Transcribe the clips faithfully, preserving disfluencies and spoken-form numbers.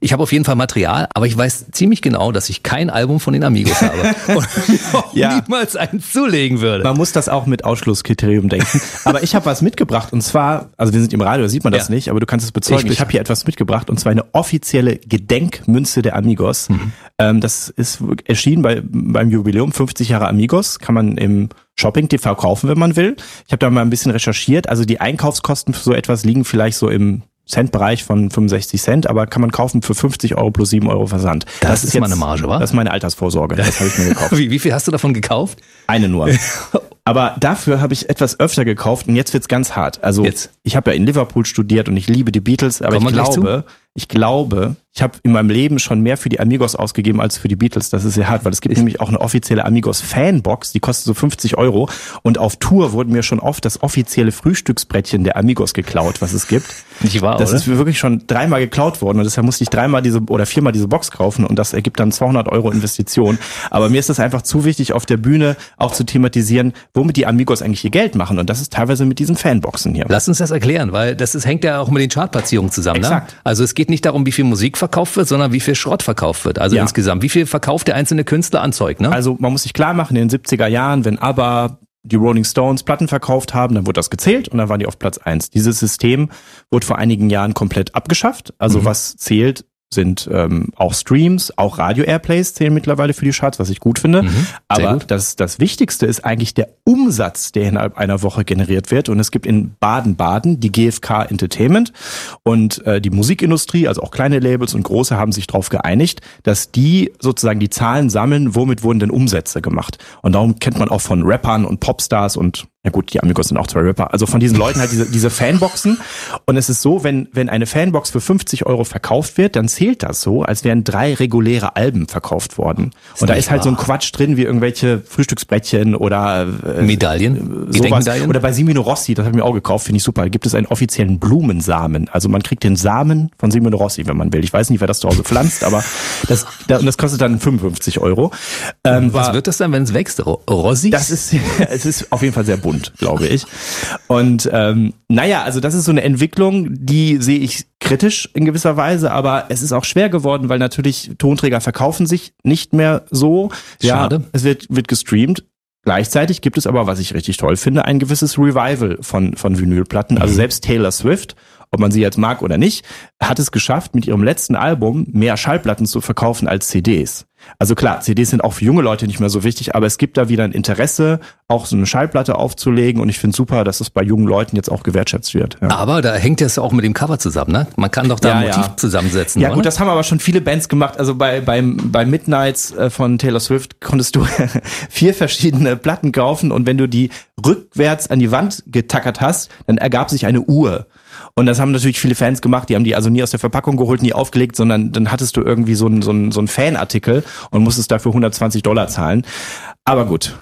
Ich habe auf jeden Fall Material, aber ich weiß ziemlich genau, dass ich kein Album von den Amigos habe und mir auch ja. niemals eins zulegen würde. Man muss das auch mit Ausschlusskriterium denken. Aber ich habe was mitgebracht und zwar, also wir sind im Radio, da sieht man das ja. nicht, aber du kannst es bezeugen. Ich, ich habe hier etwas mitgebracht und zwar eine offizielle Gedenkmünze der Amigos. Mhm. Ähm, das ist erschienen bei, beim Jubiläum, fünfzig Jahre Amigos, kann man im Shopping-T V kaufen, wenn man will. Ich habe da mal ein bisschen recherchiert, also die Einkaufskosten für so etwas liegen vielleicht so im Centbereich von fünfundsechzig Cent, aber kann man kaufen für fünfzig Euro plus sieben Euro Versand. Das, das ist, ist jetzt meine Marge, wa? Das ist meine Altersvorsorge, das habe ich mir gekauft. Wie, wie viel hast du davon gekauft? Eine nur. Aber dafür habe ich etwas öfter gekauft und jetzt wird's ganz hart. Also jetzt. Ich habe ja in Liverpool studiert und ich liebe die Beatles, aber ich glaube, ich glaube, ich habe in meinem Leben schon mehr für die Amigos ausgegeben als für die Beatles. Das ist sehr hart, weil es gibt ist nämlich auch eine offizielle Amigos-Fanbox, die kostet so fünfzig Euro und auf Tour wurden mir schon oft das offizielle Frühstücksbrettchen der Amigos geklaut, was es gibt. Nicht wahr, das oder? ist mir wirklich schon dreimal geklaut worden und deshalb musste ich dreimal diese oder viermal diese Box kaufen und das ergibt dann zweihundert Euro Investition. Aber mir ist das einfach zu wichtig, auf der Bühne auch zu thematisieren, womit die Amigos eigentlich ihr Geld machen und das ist teilweise mit diesen Fanboxen hier. Lass uns das erklären, weil das ist, hängt ja auch mit den Chartplatzierungen zusammen. Exakt. Ne? Also es geht nicht darum, wie viel Musik verkauft wird, sondern wie viel Schrott verkauft wird. Also ja. insgesamt, wie viel verkauft der einzelne Künstler an Zeug, ne? Also man muss sich klar machen, in den siebziger Jahren, wenn ABBA, die Rolling Stones Platten verkauft haben, dann wurde das gezählt und dann waren die auf Platz eins. Dieses System wurde vor einigen Jahren komplett abgeschafft. Also mhm. was zählt, sind ähm, auch Streams, auch Radio-Airplays zählen mittlerweile für die Charts, was ich gut finde. Mhm, Aber gut. Das, das Wichtigste ist eigentlich der Umsatz, der innerhalb einer Woche generiert wird. Und es gibt in Baden-Baden die G F K Entertainment und äh, die Musikindustrie, also auch kleine Labels und große, haben sich darauf geeinigt, dass die sozusagen die Zahlen sammeln, womit wurden denn Umsätze gemacht. Und darum kennt man auch von Rappern und Popstars und ja gut, die Amigos sind auch zwei Rapper. Also von diesen Leuten halt diese, diese Fanboxen. Und es ist so, wenn, wenn eine Fanbox für fünfzig Euro verkauft wird, dann zählt das so, als wären drei reguläre Alben verkauft worden. Und da ist halt so ein Quatsch drin, wie irgendwelche Frühstücksbrettchen oder äh, Medaillen, sowas. Oder bei Simino Rossi, das habe ich mir auch gekauft, finde ich super. Da gibt es einen offiziellen Blumensamen. Also man kriegt den Samen von Simino Rossi, wenn man will. Ich weiß nicht, wer das zu Hause pflanzt, aber das, das kostet dann fünfundfünfzig Euro. Ähm, Was war, wird das dann, wenn es wächst? Rossi? Das ist, es ist auf jeden Fall sehr bunt, glaube ich. Und ähm, naja, also das ist so eine Entwicklung, die sehe ich kritisch in gewisser Weise, aber es ist auch schwer geworden, weil natürlich Tonträger verkaufen sich nicht mehr so. Schade. Ja, es wird, wird gestreamt. Gleichzeitig gibt es aber, was ich richtig toll finde, ein gewisses Revival von, von Vinylplatten. Also selbst Taylor Swift, ob man sie jetzt mag oder nicht, hat es geschafft, mit ihrem letzten Album mehr Schallplatten zu verkaufen als C Ds. Also klar, C Ds sind auch für junge Leute nicht mehr so wichtig, aber es gibt da wieder ein Interesse, auch so eine Schallplatte aufzulegen und ich finde super, dass es bei jungen Leuten jetzt auch gewertschätzt wird. Ja. Aber da hängt das auch mit dem Cover zusammen, ne? Man kann doch da ja, ein Motiv ja. zusammensetzen, Ja oder? Gut, das haben aber schon viele Bands gemacht. Also bei beim bei Midnights von Taylor Swift konntest du vier verschiedene Platten kaufen und wenn du die rückwärts an die Wand getackert hast, dann ergab sich eine Uhr. Und das haben natürlich viele Fans gemacht, die haben die also nie aus der Verpackung geholt, nie aufgelegt, sondern dann hattest du irgendwie so einen so einen, so einen Fanartikel und musstest dafür hundertzwanzig Dollar zahlen. Aber gut.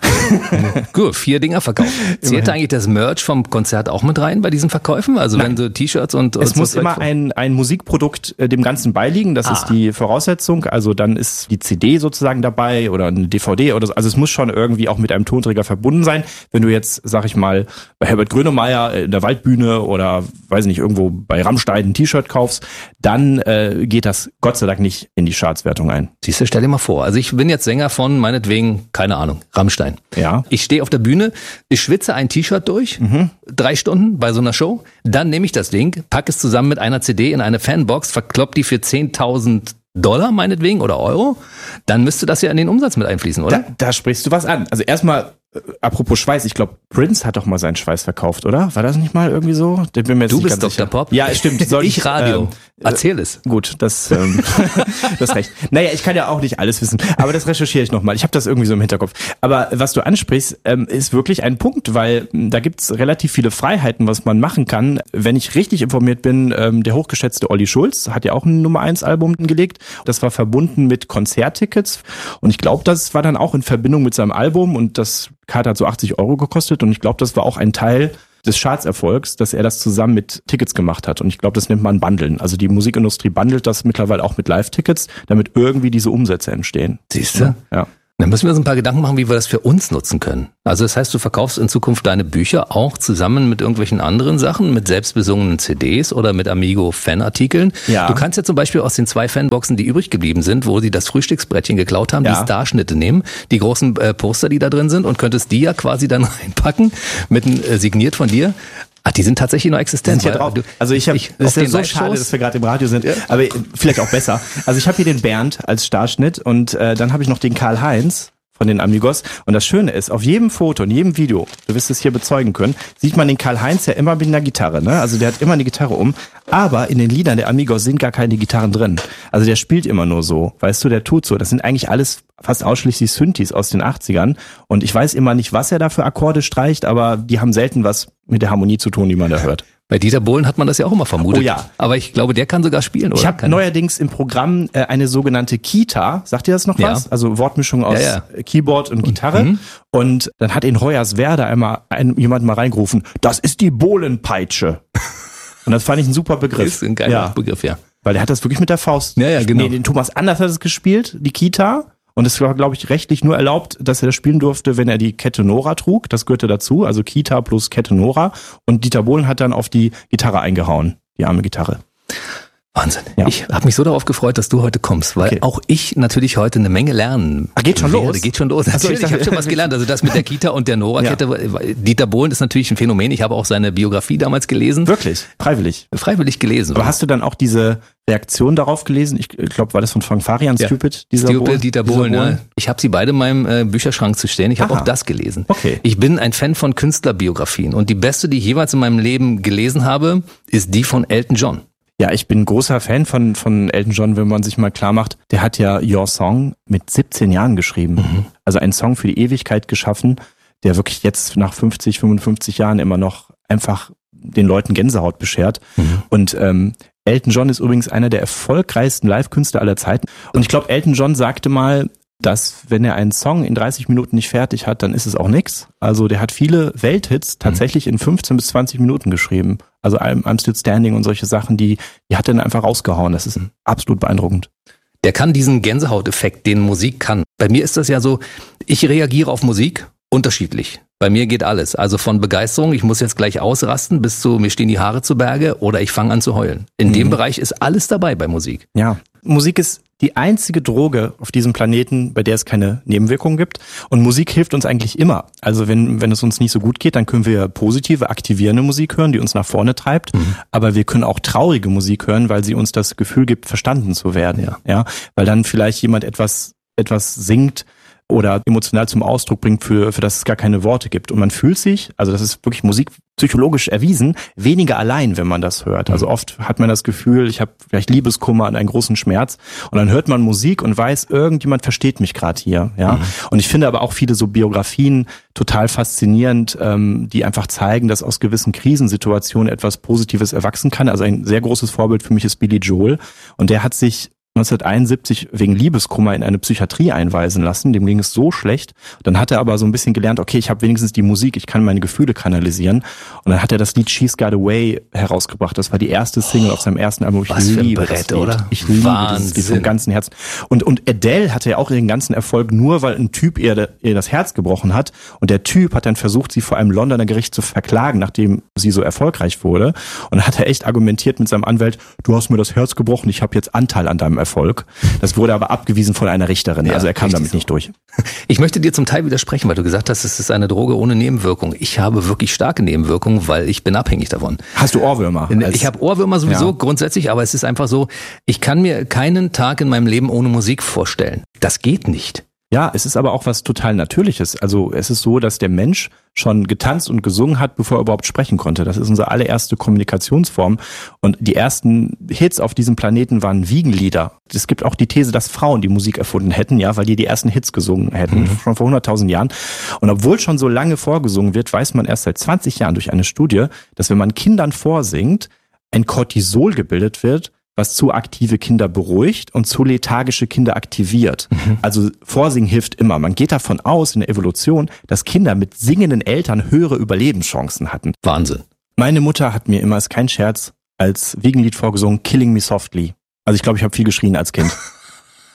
Gut, vier Dinger verkauft. Zählt eigentlich das Merch vom Konzert auch mit rein bei diesen Verkäufen? Also Nein. wenn so T-Shirts und... und es muss immer ein, ein Musikprodukt äh, dem Ganzen beiliegen, das ah. ist die Voraussetzung. Also dann ist die C D sozusagen dabei oder eine D V D oder so. Also es muss schon irgendwie auch mit einem Tonträger verbunden sein. Wenn du jetzt, sag ich mal, bei Herbert Grönemeyer in der Waldbühne oder, weiß ich nicht, irgendwo bei Rammstein ein T-Shirt kaufst, dann äh, geht das Gott sei Dank nicht in die Chartswertung ein. Siehst du, stell dir mal vor. Also ich bin jetzt Sänger von, meinetwegen, keine Ahnung, Rammstein. Ja. Ich stehe auf der Bühne, ich schwitze ein T-Shirt durch, mhm. drei Stunden bei so einer Show, dann nehme ich das Ding, packe es zusammen mit einer C D in eine Fanbox, verklopp die für zehntausend Dollar meinetwegen oder Euro, dann müsste das ja in den Umsatz mit einfließen, oder? Da, da sprichst du was an. Also erstmal, äh, apropos Schweiß, ich glaube, Prince hat doch mal seinen Schweiß verkauft, oder? War das nicht mal irgendwie so? Den bin mir jetzt du nicht bist ganz Doktor sicher. Pop? Ja, stimmt. Soll ich Radio. Ähm, Erzähl es. Gut, das ähm, das ist recht. Naja, ich kann ja auch nicht alles wissen, aber das recherchiere ich nochmal. Ich habe das irgendwie so im Hinterkopf. Aber was du ansprichst, ähm, ist wirklich ein Punkt, weil ähm, da gibt's relativ viele Freiheiten, was man machen kann. Wenn ich richtig informiert bin, ähm, der hochgeschätzte Olli Schulz hat ja auch ein Nummer eins Album gelegt. Das war verbunden mit Konzerttickets und ich glaube, das war dann auch in Verbindung mit seinem Album und das Karte hat so achtzig Euro gekostet und ich glaube, das war auch ein Teil des Chartserfolgs, dass er das zusammen mit Tickets gemacht hat. Und ich glaube, das nennt man Bundeln. Also die Musikindustrie bundelt das mittlerweile auch mit Live-Tickets, damit irgendwie diese Umsätze entstehen. Siehst du? Ja. Dann müssen wir uns ein paar Gedanken machen, wie wir das für uns nutzen können. Also das heißt, du verkaufst in Zukunft deine Bücher auch zusammen mit irgendwelchen anderen Sachen, mit selbstbesungenen C Ds oder mit Amigo-Fanartikeln. Ja. Du kannst ja zum Beispiel aus den zwei Fanboxen, die übrig geblieben sind, wo sie das Frühstücksbrettchen geklaut haben, Ja. die Starschnitte nehmen, die großen äh, Poster, die da drin sind, und könntest die ja quasi dann reinpacken, mit ein, äh, signiert von dir. Ach, die sind tatsächlich noch existent. Sind ja drauf. Also ich habe, das ist ja so schade, dass wir gerade im Radio sind, ja. aber vielleicht auch besser. Also ich habe hier den Bernd als Starschnitt und äh, dann habe ich noch den Karl-Heinz von den Amigos. Und das Schöne ist, auf jedem Foto, in jedem Video, du wirst es hier bezeugen können, sieht man den Karl-Heinz ja immer mit einer Gitarre, ne? Also der hat immer eine Gitarre um, aber in den Liedern der Amigos sind gar keine Gitarren drin. Also der spielt immer nur so, weißt du, der tut so. Das sind eigentlich alles fast ausschließlich Synthes aus den achtzigern und ich weiß immer nicht, was er da für Akkorde streicht, aber die haben selten was mit der Harmonie zu tun, die man da hört. Bei Dieter Bohlen hat man das ja auch immer vermutet. Oh ja. Aber ich glaube, der kann sogar spielen, oder? Ich habe neuerdings im Programm äh, eine sogenannte Kita. Sagt ihr das noch Ja. was? Also Wortmischung aus Ja, ja. Keyboard und Gitarre. Mhm. Und dann hat in Hoyerswerda einmal ein, jemand mal reingerufen, das ist die Bohlenpeitsche. Und das fand ich ein super Begriff. Das ist ein geiler ja. Begriff, ja. Weil der hat das wirklich mit der Faust. Ja, ja, genau. Nee, den Thomas Anders hat es gespielt, die Kita. Und es war, glaube ich, rechtlich nur erlaubt, dass er das spielen durfte, wenn er die Kette Nora trug. Das gehörte dazu, also Kita plus Kette Nora. Und Dieter Bohlen hat dann auf die Gitarre eingehauen, die arme Gitarre. Wahnsinn. Ja. Ich habe mich so darauf gefreut, dass du heute kommst, weil Okay. auch ich natürlich heute eine Menge lernen Ach, geht schon werde. los? Geht schon los. Ach so, Natürlich, ich ich habe schon was gelernt. Also das mit der Kita und der Nora-Kette. Dieter Bohlen ist natürlich ein Phänomen. Ich habe auch seine Biografie damals gelesen. Wirklich? Freiwillig? Freiwillig gelesen. Aber hast du dann auch diese Reaktion darauf gelesen? Ich glaube, war das von Frank Farian, Ja. Stupid? Dieser Stupid, Bohlen? Dieter Dieser Bohlen, ja. Ich habe sie beide in meinem äh, Bücherschrank zu stehen. Ich habe Aha. auch das gelesen. Okay. Ich bin ein Fan von Künstlerbiografien. Und die beste, die ich jeweils in meinem Leben gelesen habe, ist die von Elton John. Ja, ich bin ein großer Fan von, von Elton John, wenn man sich mal klar macht. Der hat ja Your Song mit siebzehn Jahren geschrieben. Mhm. Also einen Song für die Ewigkeit geschaffen, der wirklich jetzt nach fünfzig, fünfundfünfzig Jahren immer noch einfach den Leuten Gänsehaut beschert. Mhm. Und ähm, Elton John ist übrigens einer der erfolgreichsten Live-Künstler aller Zeiten. Und ich glaube, Elton John sagte mal, dass wenn er einen Song in dreißig Minuten nicht fertig hat, dann ist es auch nix. Also der hat viele Welthits tatsächlich in fünfzehn bis zwanzig Minuten geschrieben. Also I'm, I'm Still Standing und solche Sachen, die, die hat er dann einfach rausgehauen. Das ist absolut beeindruckend. Der kann diesen Gänsehauteffekt, den Musik kann. Bei mir ist das ja so, ich reagiere auf Musik unterschiedlich. Bei mir geht alles. Also von Begeisterung, ich muss jetzt gleich ausrasten, bis zu mir stehen die Haare zu Berge oder ich fange an zu heulen. In mhm. dem Bereich ist alles dabei bei Musik. Ja, Musik ist die einzige Droge auf diesem Planeten, bei der es keine Nebenwirkungen gibt. Und Musik hilft uns eigentlich immer. Also wenn, wenn es uns nicht so gut geht, dann können wir positive, aktivierende Musik hören, die uns nach vorne treibt. Mhm. Aber wir können auch traurige Musik hören, weil sie uns das Gefühl gibt, verstanden zu werden. Ja, ja, weil dann vielleicht jemand etwas, etwas singt oder emotional zum Ausdruck bringt, für, für das es gar keine Worte gibt. Und man fühlt sich, also das ist wirklich musikpsychologisch erwiesen, weniger allein, wenn man das hört. Also oft hat man das Gefühl, ich habe vielleicht Liebeskummer und einen großen Schmerz und dann hört man Musik und weiß, irgendjemand versteht mich gerade hier. Ja. Mhm. Und ich finde aber auch viele so Biografien total faszinierend, ähm, die einfach zeigen, dass aus gewissen Krisensituationen etwas Positives erwachsen kann. Also ein sehr großes Vorbild für mich ist Billy Joel und der hat sich neunzehnhunderteinundsiebzig wegen Liebeskummer in eine Psychiatrie einweisen lassen. Dem ging es so schlecht. Dann hat er aber so ein bisschen gelernt, okay, ich habe wenigstens die Musik, ich kann meine Gefühle kanalisieren. Und dann hat er das Lied She's Got Away herausgebracht. Das war die erste Single oh, auf seinem ersten Album. Ich was liebe für ein Brett, das Lied. oder? Ich liebe Wahnsinn. das Lied vom ganzen Herzen. Und, und Adele hatte ja auch ihren ganzen Erfolg nur, weil ein Typ ihr, ihr das Herz gebrochen hat. Und der Typ hat dann versucht, sie vor einem Londoner Gericht zu verklagen, nachdem sie so erfolgreich wurde. Und dann hat er echt argumentiert mit seinem Anwalt, du hast mir das Herz gebrochen, ich habe jetzt Anteil an deinem Erfolg. Das wurde aber abgewiesen von einer Richterin. Ja, also er kam damit so. nicht durch. Ich möchte dir zum Teil widersprechen, weil du gesagt hast, es ist eine Droge ohne Nebenwirkung. Ich habe wirklich starke Nebenwirkungen, weil ich bin abhängig davon. Hast du Ohrwürmer? Ich habe Ohrwürmer sowieso ja. grundsätzlich, aber es ist einfach so, ich kann mir keinen Tag in meinem Leben ohne Musik vorstellen. Das geht nicht. Ja, es ist aber auch was total Natürliches. Also es ist so, dass der Mensch schon getanzt und gesungen hat, bevor er überhaupt sprechen konnte. Das ist unsere allererste Kommunikationsform. Und die ersten Hits auf diesem Planeten waren Wiegenlieder. Es gibt auch die These, dass Frauen die Musik erfunden hätten, ja, weil die die ersten Hits gesungen hätten, mhm. schon vor hunderttausend Jahren. Und obwohl schon so lange vorgesungen wird, weiß man erst seit zwanzig Jahren durch eine Studie, dass wenn man Kindern vorsingt, ein Cortisol gebildet wird, was zu aktive Kinder beruhigt und zu lethargische Kinder aktiviert. Mhm. Also Vorsingen hilft immer. Man geht davon aus in der Evolution, dass Kinder mit singenden Eltern höhere Überlebenschancen hatten. Wahnsinn. Meine Mutter hat mir immer, ist kein Scherz, als Wiegenlied vorgesungen, Killing Me Softly. Also ich glaube, ich habe viel geschrien als Kind.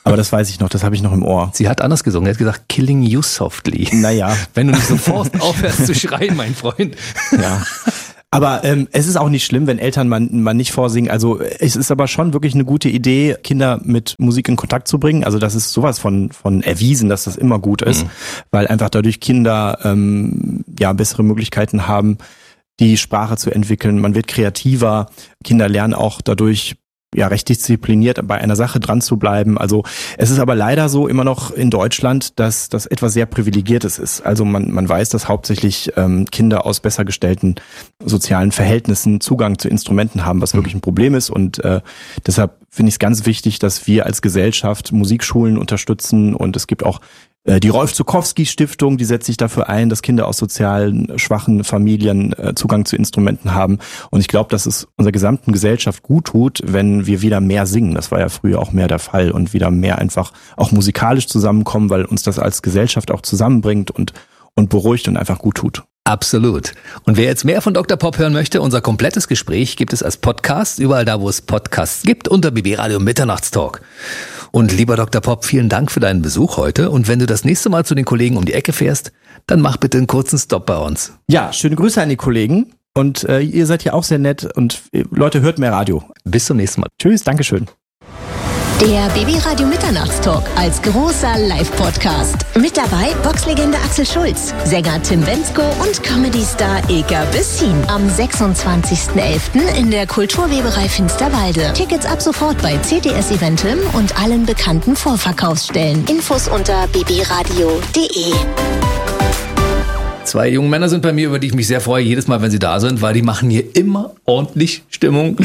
Aber das weiß ich noch, das habe ich noch im Ohr. Sie hat anders gesungen, sie hat gesagt, killing you softly. Naja. Wenn du nicht sofort aufhörst zu schreien, mein Freund. Ja. Aber ähm, es ist auch nicht schlimm, wenn Eltern man, man nicht vorsingen. Also es ist aber schon wirklich eine gute Idee, Kinder mit Musik in Kontakt zu bringen. Also das ist sowas von von erwiesen, dass das immer gut ist, mhm. weil einfach dadurch Kinder ähm, ja bessere Möglichkeiten haben, die Sprache zu entwickeln. Man wird kreativer. Kinder lernen auch dadurch ja recht diszipliniert bei einer Sache dran zu bleiben. Also es ist aber leider so immer noch in Deutschland, dass das etwas sehr Privilegiertes ist. Also man man weiß, dass hauptsächlich ähm, Kinder aus besser gestellten sozialen Verhältnissen Zugang zu Instrumenten haben, was wirklich ein Problem ist. Und äh, deshalb finde ich es ganz wichtig, dass wir als Gesellschaft Musikschulen unterstützen. Und es gibt auch äh, die Rolf-Zuckowski-Stiftung, die setzt sich dafür ein, dass Kinder aus sozialen schwachen Familien äh, Zugang zu Instrumenten haben. Und ich glaube, dass es unserer gesamten Gesellschaft gut tut, wenn wir wieder mehr singen. Das war ja früher auch mehr der Fall. Und wieder mehr einfach auch musikalisch zusammenkommen, weil uns das als Gesellschaft auch zusammenbringt und und beruhigt und einfach gut tut. Absolut. Und wer jetzt mehr von Doktor Pop hören möchte, unser komplettes Gespräch gibt es als Podcast, überall da, wo es Podcasts gibt, unter B B Radio Mitternachtstalk. Und lieber Doktor Pop, vielen Dank für deinen Besuch heute. Und wenn du das nächste Mal zu den Kollegen um die Ecke fährst, dann mach bitte einen kurzen Stopp bei uns. Ja, schöne Grüße an die Kollegen. Und äh, ihr seid ja auch sehr nett. Und äh, Leute, hört mehr Radio. Bis zum nächsten Mal. Tschüss, Dankeschön. Der B B Radio Mitternachtstalk als großer Live-Podcast. Mit dabei Boxlegende Axel Schulz, Sänger Tim Bendzko und Comedy-Star Ilka Bessin. Am sechsundzwanzigsten elften in der Kulturweberei Finsterwalde. Tickets ab sofort bei C T S Eventim und allen bekannten Vorverkaufsstellen. Infos unter b b radio punkt d e. Zwei junge Männer sind bei mir, über die ich mich sehr freue, jedes Mal, wenn sie da sind, weil die machen hier immer ordentlich Stimmung.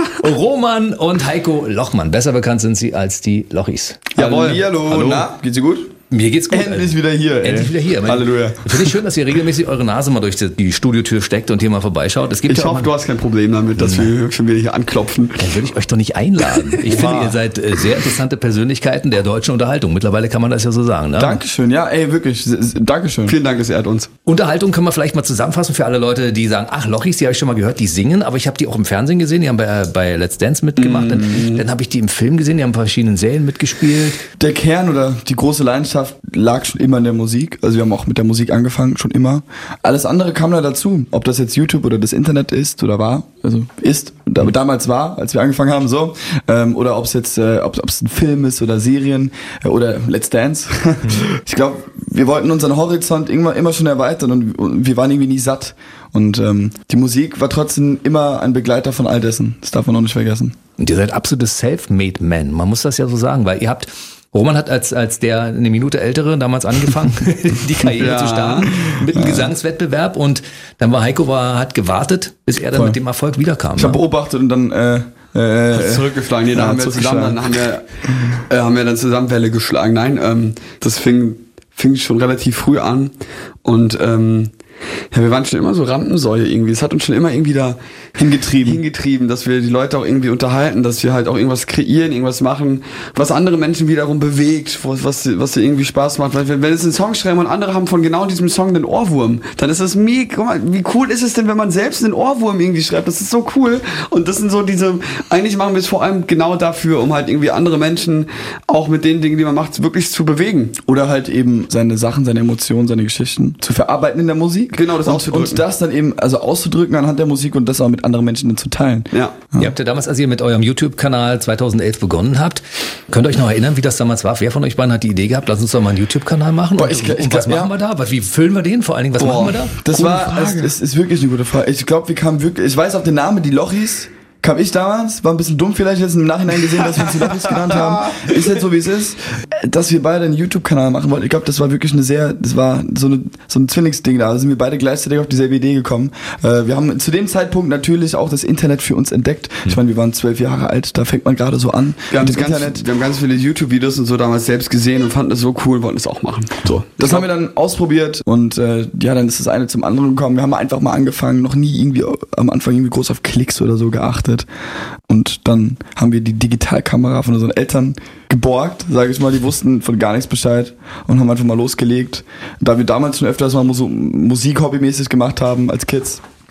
Roman und Heiko Lochmann. Besser bekannt sind sie als die Lochis. Jawohl. Hallo. Hallo. Na, geht's dir gut? Mir geht's gut. Endlich wieder hier. Endlich ey. wieder hier. Halleluja. Finde ich schön, dass ihr regelmäßig eure Nase mal durch die Studiotür steckt und hier mal vorbeischaut. Es gibt ich ja hoffe, du hast kein Problem damit, dass wir schon wieder hier anklopfen. Dann würde ich euch doch nicht einladen. Ich finde, ihr seid sehr interessante Persönlichkeiten der deutschen Unterhaltung. Mittlerweile kann man das ja so sagen. Ne? Dankeschön. Ja, ey, wirklich. Dankeschön. Vielen Dank, es ehrt uns. Unterhaltung können wir vielleicht mal zusammenfassen für alle Leute, die sagen, ach, Lochis, die habe ich schon mal gehört, die singen, aber ich habe die auch im Fernsehen gesehen, die haben bei, bei Let's Dance mitgemacht. Mm. Dann, dann habe ich die im Film gesehen, die haben in verschiedenen Serien mitgespielt. Der Kern oder die große Leidenschaft lag schon immer in der Musik. Also wir haben auch mit der Musik angefangen, schon immer. Alles andere kam da dazu. Ob das jetzt YouTube oder das Internet ist oder war, also ist, damals war, als wir angefangen haben, so. Ähm, oder ob es jetzt, äh, ob es ein Film ist oder Serien äh, oder Let's Dance. Mhm. Ich glaube, wir wollten unseren Horizont immer, immer schon erweitern und, und wir waren irgendwie nie satt. Und ähm, die Musik war trotzdem immer ein Begleiter von all dessen. Das darf man auch nicht vergessen. Und ihr seid absolute Self-Made Men. Man muss das ja so sagen, weil ihr habt Roman hat als als der eine Minute ältere damals angefangen, die Karriere ja. zu starten mit einem ja. Gesangswettbewerb und dann war Heiko war hat gewartet, bis er dann Voll. mit dem Erfolg wiederkam. Ich habe beobachtet und dann äh, äh, zurückgeflogen. Nee, da ja, haben wir zusammen dann haben wir äh, haben wir dann zusammen Welle geschlagen. Nein, ähm, das fing fing schon relativ früh an und ähm, ja, wir waren schon immer so Rampensäue irgendwie. Es hat uns schon immer irgendwie da hingetrieben, hingetrieben, dass wir die Leute auch irgendwie unterhalten, dass wir halt auch irgendwas kreieren, irgendwas machen, was andere Menschen wiederum bewegt, was, was, was dir irgendwie Spaß macht. Weil wenn es einen Song schreiben und andere haben von genau diesem Song den Ohrwurm, dann ist das mega, guck mal, wie cool ist es denn, wenn man selbst einen Ohrwurm irgendwie schreibt? Das ist so cool. Und das sind so diese, eigentlich machen wir es vor allem genau dafür, um halt irgendwie andere Menschen auch mit den Dingen, die man macht, wirklich zu bewegen. Oder halt eben seine Sachen, seine Emotionen, seine Geschichten zu verarbeiten in der Musik. Genau, das und, auszudrücken. Und das dann eben, also auszudrücken anhand der Musik und das auch mit anderen Menschen dann zu teilen. Ja. ja. Ihr habt ja damals, als ihr mit eurem YouTube-Kanal zweitausendelf begonnen habt, könnt ihr euch noch erinnern, wie das damals war? Wer von euch beiden hat die Idee gehabt, lass uns doch mal einen YouTube-Kanal machen? Boah, ich, und, ich, und was glaub, machen ja. wir da? Wie füllen wir den vor allen Dingen? Was Boah, machen wir da? Das Gute war, es, es ist wirklich eine gute Frage. Ich glaube, wir kamen wirklich, ich weiß auch den Namen, die Lochis, kam ich damals, war ein bisschen dumm vielleicht jetzt im Nachhinein gesehen, dass wir uns die Lochis genannt haben. Ist jetzt so, wie es ist. Dass wir beide einen YouTube-Kanal machen wollten. Ich glaube, das war wirklich eine sehr, das war so, eine, so ein Zwillingsding da. Da sind wir beide gleichzeitig auf dieselbe Idee gekommen. Äh, wir haben zu dem Zeitpunkt natürlich auch das Internet für uns entdeckt. Ich meine, wir waren zwölf Jahre alt, da fängt man gerade so an. Wir haben, ganz, Internet. wir haben ganz viele YouTube-Videos und so damals selbst gesehen und fanden es so cool, wollten es auch machen. So. Das glaub, haben wir dann ausprobiert und äh, ja, dann ist das eine zum anderen gekommen. Wir haben einfach mal angefangen, noch nie irgendwie am Anfang irgendwie groß auf Klicks oder so geachtet. Und dann haben wir die Digitalkamera von unseren Eltern geborgt, sage ich mal, die wussten von gar nichts Bescheid und haben einfach mal losgelegt. Da wir damals schon öfters mal Musik hobbymäßig gemacht haben als Kids,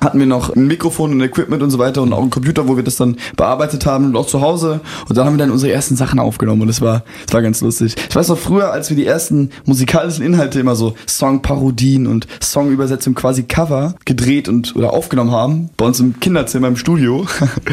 hatten wir noch ein Mikrofon und Equipment und so weiter und auch einen Computer, wo wir das dann bearbeitet haben und auch zu Hause. Und dann haben wir dann unsere ersten Sachen aufgenommen und das war, das war ganz lustig. Ich weiß noch früher, als wir die ersten musikalischen Inhalte immer so Songparodien und Songübersetzung quasi Cover gedreht und oder aufgenommen haben, bei uns im Kinderzimmer im Studio,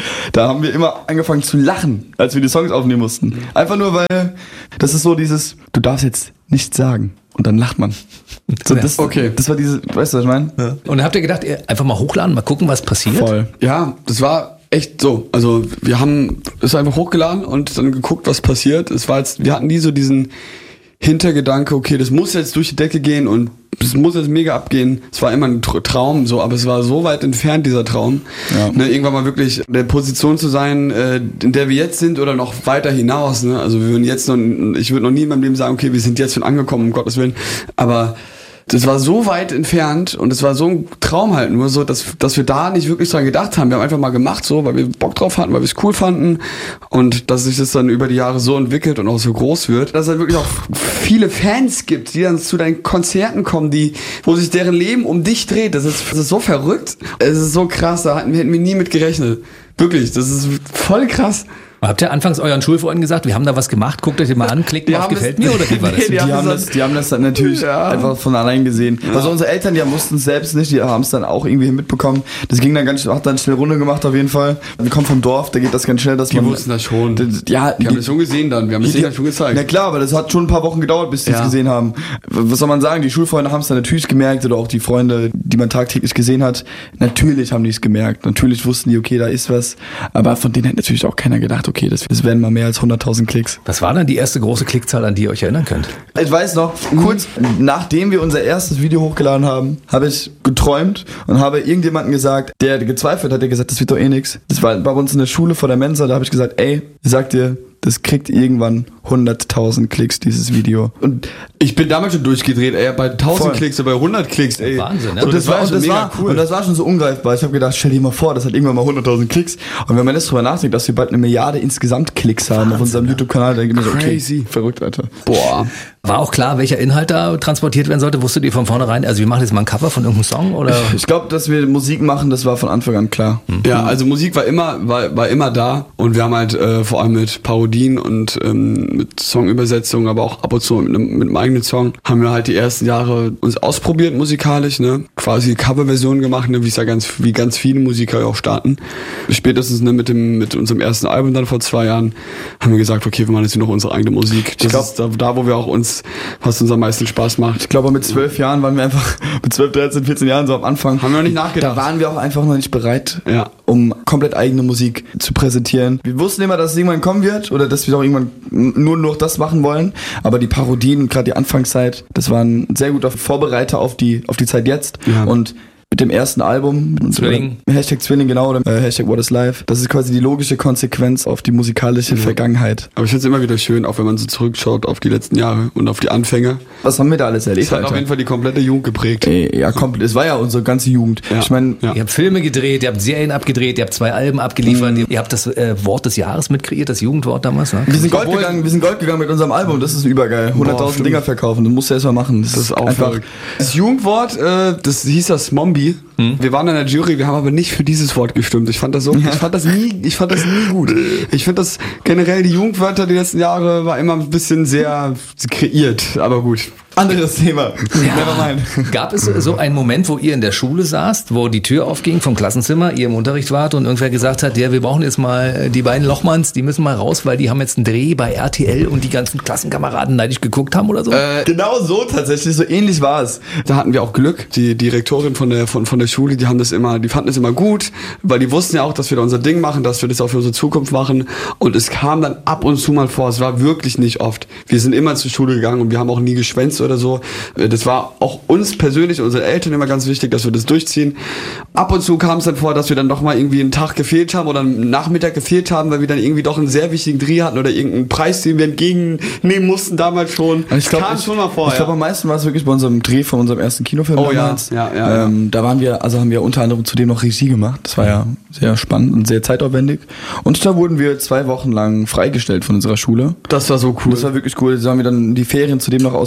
da haben wir immer angefangen zu lachen, als wir die Songs aufnehmen mussten. Einfach nur, weil das ist so dieses, du darfst jetzt nichts sagen. Und dann lacht man. So, das, okay. Das war diese, weißt du, was ich meine? Ja. Und dann habt ihr gedacht, einfach mal hochladen, mal gucken, was passiert? Voll. Ja, das war echt so. Also wir haben es einfach hochgeladen und dann geguckt, was passiert. Es war jetzt, wir hatten nie so diesen Hintergedanke, okay, das muss jetzt durch die Decke gehen und es muss jetzt mega abgehen. Es war immer ein Traum, so, aber es war so weit entfernt, dieser Traum. Ja. Ne, irgendwann mal wirklich in der Position zu sein, äh, in der wir jetzt sind oder noch weiter hinaus. Ne? Also wir würden jetzt noch, ich würde noch nie in meinem Leben sagen, okay, wir sind jetzt schon angekommen, um Gottes Willen. Aber das war so weit entfernt und es war so ein Traum halt nur so, dass dass wir da nicht wirklich dran gedacht haben. Wir haben einfach mal gemacht so, weil wir Bock drauf hatten, weil wir es cool fanden und dass sich das dann über die Jahre so entwickelt und auch so groß wird, dass es halt wirklich auch viele Fans gibt, die dann zu deinen Konzerten kommen, die wo sich deren Leben um dich dreht. Das ist, das ist so verrückt. Es ist so krass, da hätten wir, hätten wir nie mit gerechnet. Wirklich, das ist voll krass. Habt ihr anfangs euren Schulfreunden gesagt, wir haben da was gemacht, guckt euch den mal an, klickt mal auf gefällt mir oder wie war das? Nee, die, die, haben das, die haben das dann natürlich ja. einfach von allein gesehen. Ja. Also unsere Eltern, die wussten es selbst nicht, die haben es dann auch irgendwie mitbekommen. Das ging dann ganz schnell, hat dann schnell Runde gemacht auf jeden Fall. Wir kommen vom Dorf, da geht das ganz schnell, dass die man... Die wussten das schon. Das, ja, die, die haben das schon gesehen dann, wir haben es denen schon gezeigt. Na klar, aber das hat schon ein paar Wochen gedauert, bis die es ja. gesehen haben. Was soll man sagen, die Schulfreunde haben es dann natürlich gemerkt oder auch die Freunde, die man tagtäglich gesehen hat. Natürlich haben die es gemerkt. Natürlich wussten die, okay, da ist was. Aber von denen hat natürlich auch keiner gedacht, okay, das, das werden mal mehr als hunderttausend Klicks. Was war dann die erste große Klickzahl, an die ihr euch erinnern könnt? Ich weiß noch, kurz nachdem wir unser erstes Video hochgeladen haben, habe ich geträumt und habe irgendjemandem gesagt, der gezweifelt hat, der gesagt, das wird doch eh nix. Das war bei uns in der Schule vor der Mensa, da habe ich gesagt, ey, ich sag dir, das kriegt irgendwann hunderttausend Klicks, dieses Video. Und ich bin damals schon durchgedreht, ey, bei tausend Klicks, bei hundert Klicks, ey. Wahnsinn, ne? Und das, das war, und das war cool. Und das war schon so ungreifbar. Ich habe gedacht, stell dir mal vor, das hat irgendwann mal hunderttausend Klicks. Und wenn man jetzt drüber nachdenkt, dass wir bald eine Milliarde insgesamt Klicks haben Wahnsinn, auf unserem ja. YouTube-Kanal, dann geht mir so, okay, crazy. Verrückt, Alter. Boah. War auch klar, welcher Inhalt da transportiert werden sollte? Wusstet ihr von vornherein, also wir machen jetzt mal ein Cover von irgendeinem Song? Oder? Ich, ich glaube, dass wir Musik machen, das war von Anfang an klar. Mhm. Ja, also Musik war immer, war, war immer da. Und wir haben halt äh, vor allem mit Parodien und ähm, mit Songübersetzungen, aber auch ab und zu mit einem, mit einem eigenen Song, haben wir halt die ersten Jahre uns ausprobiert musikalisch, ne? Quasi Coverversionen gemacht, ne? Wie es ja ganz, wie ganz viele Musiker auch starten. Spätestens ne, mit dem, mit unserem ersten Album dann vor zwei Jahren haben wir gesagt, okay, wir machen jetzt noch unsere eigene Musik. Das ich glaub, ist da, da, wo wir auch uns, was uns am meisten Spaß macht. Ich glaube, mit zwölf Jahren waren wir einfach, mit zwölf, dreizehn, vierzehn Jahren so am Anfang. Haben wir noch nicht nachgedacht. Da waren wir auch einfach noch nicht bereit, ja. um komplett eigene Musik zu präsentieren. Wir wussten immer, dass es irgendwann kommen wird oder dass wir auch irgendwann nur noch das machen wollen. Aber die Parodien, gerade die Anfangszeit, das war ein sehr guter Vorbereiter auf die, auf die Zeit jetzt. Ja. Und mit dem ersten Album, Zwilling. Hashtag Zwilling, genau, oder äh, Hashtag What is Life. Das ist quasi die logische Konsequenz auf die musikalische ja. Vergangenheit. Aber ich finde es immer wieder schön, auch wenn man so zurückschaut auf die letzten Jahre und auf die Anfänge. Was haben wir da alles erlebt? Das hat Alter? auf jeden Fall die komplette Jugend geprägt. Ey, ja, komplett. Es war ja unsere ganze Jugend. Ja. Ich meine, ja. Ihr habt Filme gedreht, ihr habt Serien abgedreht, ihr habt zwei Alben abgeliefert, mhm. ihr habt das äh, Wort des Jahres mitkreiert, das Jugendwort damals. Ne? Wir sind Gold Obwohl, gegangen, wir sind Gold gegangen mit unserem Album. Das ist übergeil. hunderttausend Dinger verkaufen. Das musst du erst mal machen. Das, das ist auch einfach. Verrückt. Das Jugendwort, äh, das hieß das Mombi. Hm. Wir waren in der Jury, wir haben aber nicht für dieses Wort gestimmt. Ich fand das so, ich fand das nie, ich fand das nie gut. Ich finde das generell, die Jugendwörter die letzten Jahre war immer ein bisschen sehr kreiert, aber gut. Anderes Thema. Ja. Gab es so einen Moment, wo ihr in der Schule saßt, wo die Tür aufging vom Klassenzimmer, ihr im Unterricht wart und irgendwer gesagt hat, ja, wir brauchen jetzt mal die beiden Lochmanns, die müssen mal raus, weil die haben jetzt einen Dreh bei R T L und die ganzen Klassenkameraden neidisch geguckt haben oder so? Äh, genau so tatsächlich, so ähnlich war es. Da hatten wir auch Glück. Die Direktorin von der von, von der Schule, die haben das immer, die fanden das immer gut, weil die wussten ja auch, dass wir da unser Ding machen, dass wir das auch für unsere Zukunft machen. Und es kam dann ab und zu mal vor, es war wirklich nicht oft. Wir sind immer zur Schule gegangen und wir haben auch nie geschwänzt oder so. Das war auch uns persönlich, unseren Eltern immer ganz wichtig, dass wir das durchziehen. Ab und zu kam es dann vor, dass wir dann doch mal irgendwie einen Tag gefehlt haben oder einen Nachmittag gefehlt haben, weil wir dann irgendwie doch einen sehr wichtigen Dreh hatten oder irgendeinen Preis, den wir entgegennehmen mussten damals schon. Ich glaub, kam ich, schon mal vor. Ich ja. glaube, am meisten war es wirklich bei unserem Dreh von unserem ersten Kinofilm oh, damals. Ja, ja, ja, ähm, da waren wir, also haben wir unter anderem zudem noch Regie gemacht. Das war ja sehr spannend und sehr zeitaufwendig. Und da wurden wir zwei Wochen lang freigestellt von unserer Schule. Das war so cool. Das war wirklich cool. Da haben wir dann die Ferien zudem noch ausgenutzt. Das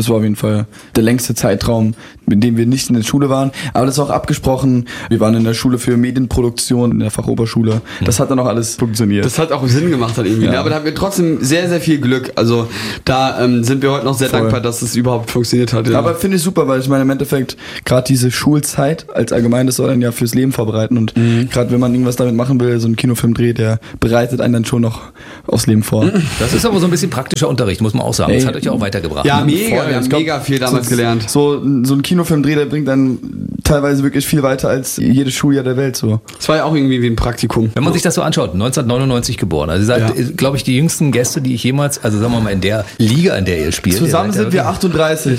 Das war auf jeden Fall der längste Zeitraum, mit dem wir nicht in der Schule waren. Aber das war auch abgesprochen. Wir waren in der Schule für Medienproduktion, in der Fachoberschule. Das hat dann auch alles funktioniert. Das hat auch Sinn gemacht dann irgendwie. Ja. Aber da hatten wir trotzdem sehr, sehr viel Glück. Also da ähm, sind wir heute noch sehr Voll. dankbar, dass das überhaupt funktioniert hat. Ja. Aber finde ich super, weil ich meine, im Endeffekt gerade diese Schulzeit als allgemein, das soll dann ja fürs Leben vorbereiten. Und mhm. gerade wenn man irgendwas damit machen will, so einen Kinofilm dreht, der bereitet einen dann schon noch aufs Leben vor. Das ist aber so ein bisschen praktischer Unterricht, muss man auch sagen. Ey, das hat euch ja auch weitergebracht. Ja, mega. Voll. Wir haben glaub, mega viel damals so, gelernt. So, so ein Kinofilm dreht, der bringt dann teilweise wirklich viel weiter als jedes Schuljahr der Welt. So. Das war ja auch irgendwie wie ein Praktikum. Wenn man sich das so anschaut, neunzehnhundertneunundneunzig geboren. Also ihr seid, ja. glaube ich, die jüngsten Gäste, die ich jemals, also sagen wir mal in der Liga, in der ihr spielt. Zusammen sind wir achtunddreißig.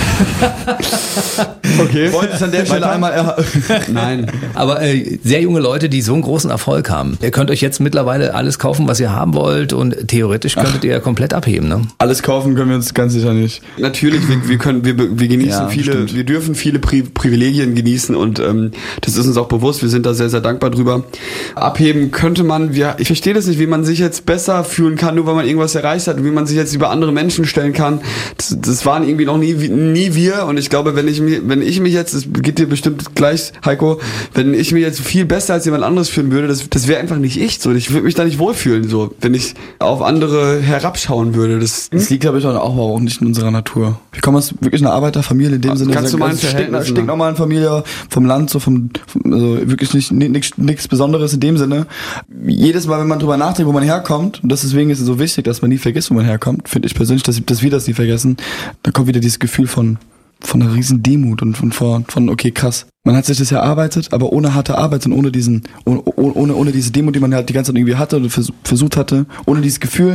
Okay. Wollte ich an der Stelle einmal er- Nein. Aber äh, sehr junge Leute, die so einen großen Erfolg haben. Ihr könnt euch jetzt mittlerweile alles kaufen, was ihr haben wollt, und theoretisch könntet Ach. ihr ja komplett abheben, ne? Alles kaufen können wir uns ganz sicher nicht. Natürlich, wir, wir können, wir, wir genießen ja, viele, stimmt. wir dürfen viele Pri- Privilegien genießen, und ähm, das ist uns auch bewusst. Wir sind da sehr, sehr dankbar drüber. Abheben könnte man, wir, ich verstehe das nicht, wie man sich jetzt besser fühlen kann, nur weil man irgendwas erreicht hat, und wie man sich jetzt über andere Menschen stellen kann. Das, das waren irgendwie noch nie, nie wir, und ich glaube, wenn ich mich, wenn ich mich jetzt, das geht dir bestimmt gleich, Heiko, wenn ich mich jetzt viel besser als jemand anderes fühlen würde, das, das wäre einfach nicht ich so. Ich würde mich da nicht wohlfühlen, so, wenn ich auf andere herabschauen würde. Das, das liegt, glaube ich, auch, auch nicht in unserer Natur. Wir kommen aus wirklich einer Arbeiterfamilie, in dem Sinne, ganz normalen Verhältnissen, stinknormalen Familie, vom Land, so vom, vom also wirklich nicht nichts Besonderes in dem Sinne. Jedes Mal, wenn man drüber nachdenkt, wo man herkommt, und deswegen ist es so wichtig, dass man nie vergisst, wo man herkommt, finde ich persönlich, dass, dass wir das nie vergessen, dann kommt wieder dieses Gefühl von von einer riesen Demut und von, von, von okay, krass. Man hat sich das erarbeitet, aber ohne harte Arbeit und ohne diesen, ohne, ohne, ohne diese Demut, die man halt die ganze Zeit irgendwie hatte oder vers- versucht hatte, ohne dieses Gefühl.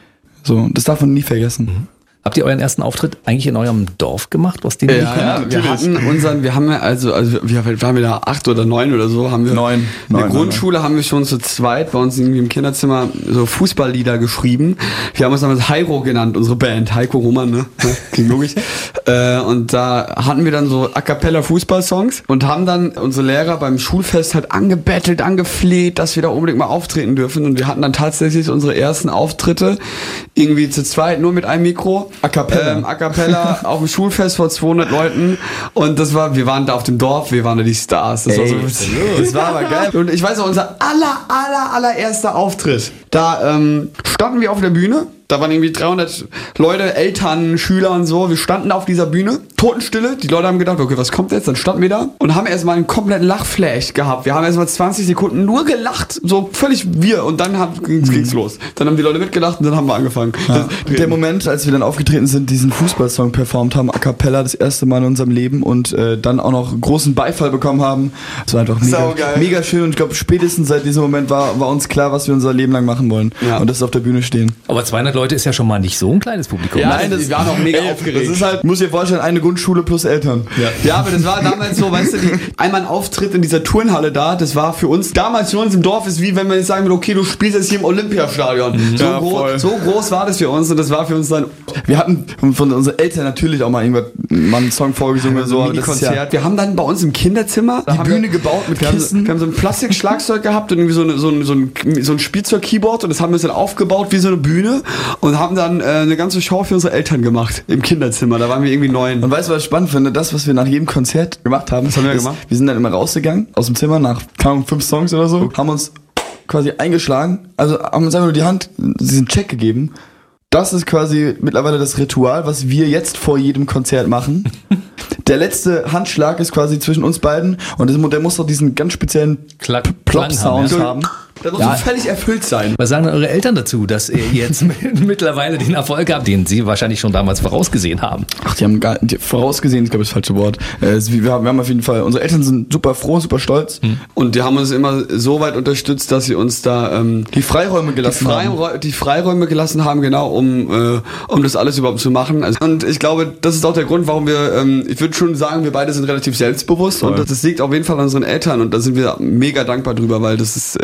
So, das darf man nie vergessen. Mhm. Habt ihr euren ersten Auftritt eigentlich in eurem Dorf gemacht, was den ja, ja, wir hatten unseren, wir haben ja also, also wir waren wieder acht oder neun oder so, haben wir neun. In neun, der Grundschule neun. Haben wir schon zu zweit bei uns irgendwie im Kinderzimmer so Fußballlieder geschrieben. Wir haben uns damals Heiro genannt, unsere Band, Heiko Roman, ne? Klingt logisch. äh, und da hatten wir dann so A Cappella Fußballsongs und haben dann unsere Lehrer beim Schulfest halt angebettelt, angefleht, dass wir da unbedingt mal auftreten dürfen, und wir hatten dann tatsächlich unsere ersten Auftritte irgendwie zu zweit, nur mit einem Mikro. A Cappella. Ähm, A Cappella auf dem Schulfest vor zweihundert Leuten, und das war, wir waren da auf dem Dorf, wir waren da die Stars. Das, Ey, war, so, das war aber geil. Und ich weiß auch, unser aller, aller, allererster Auftritt, da ähm, standen wir auf der Bühne. Da waren irgendwie dreihundert Leute, Eltern, Schüler und so. Wir standen auf dieser Bühne, Totenstille. Die Leute haben gedacht, okay, was kommt jetzt? Dann standen wir da und haben erstmal einen kompletten Lachflash gehabt. Wir haben erstmal zwanzig Sekunden nur gelacht, so völlig wir. Und dann hat, ging's, ging's los. Dann haben die Leute mitgelacht und dann haben wir angefangen. Ja. Das, der Moment, als wir dann aufgetreten sind, diesen Fußballsong performt haben, A Cappella, das erste Mal in unserem Leben, und äh, dann auch noch großen Beifall bekommen haben. Das war einfach mega, mega schön, und ich glaube, spätestens seit diesem Moment war, war uns klar, was wir unser Leben lang machen wollen. Ja. Und das ist auf der Bühne stehen. Aber zweihundert Leute ist ja schon mal nicht so ein kleines Publikum. Ja, nein, das war noch mega ey, aufgeregt. Das ist halt, muss ich dir vorstellen, eine Grundschule plus Eltern. Ja. ja, aber das war damals so, weißt du, die, einmal ein Auftritt in dieser Turnhalle da, das war für uns, damals für uns im Dorf ist wie, wenn man jetzt sagen würde, okay, du spielst jetzt hier im Olympiastadion. Mhm. So, ja, groß, so groß war das für uns, und das war für uns dann... Wir hatten von unseren Eltern natürlich auch mal irgendwann mal einen Song vorgesungen oder so. Ein Konzert. Ja, wir haben dann bei uns im Kinderzimmer die Bühne wir, gebaut mit wir Kissen. Haben, wir haben so ein Plastikschlagzeug gehabt und irgendwie so, eine, so, ein, so, ein, so ein Spielzeug-Keyboard, und das haben wir dann aufgebaut wie so eine Bühne und haben dann äh, eine ganze Show für unsere Eltern gemacht im Kinderzimmer. Da waren wir irgendwie neun. Und weißt du, was ich spannend finde? Das, was wir nach jedem Konzert gemacht haben, das haben wir ist, gemacht. Wir sind dann immer rausgegangen aus dem Zimmer nach keine Ahnung, fünf Songs oder so, okay. haben uns quasi eingeschlagen, also haben uns einfach nur die Hand, diesen Check gegeben. Das ist quasi mittlerweile das Ritual, was wir jetzt vor jedem Konzert machen. Der letzte Handschlag ist quasi zwischen uns beiden, und der muss doch diesen ganz speziellen Plop-Sound haben. haben. Das muss ja. völlig erfüllt sein. Was sagen eure Eltern dazu, dass ihr jetzt mittlerweile den Erfolg habt, den sie wahrscheinlich schon damals vorausgesehen haben? Ach, die haben gar die, vorausgesehen, ist glaube ich das falsche Wort. Äh, wir, haben, wir haben auf jeden Fall, unsere Eltern sind super froh, super stolz. Hm. Und die haben uns immer so weit unterstützt, dass sie uns da ähm, die Freiräume gelassen die Freirä- haben. Die Freiräume gelassen haben, genau, um, äh, um das alles überhaupt zu machen. Also, und ich glaube, das ist auch der Grund, warum wir, ähm, ich würde schon sagen, wir beide sind relativ selbstbewusst. Voll. Und das, das liegt auf jeden Fall an unseren Eltern, und da sind wir mega dankbar drüber, weil das ist, äh, erleichtert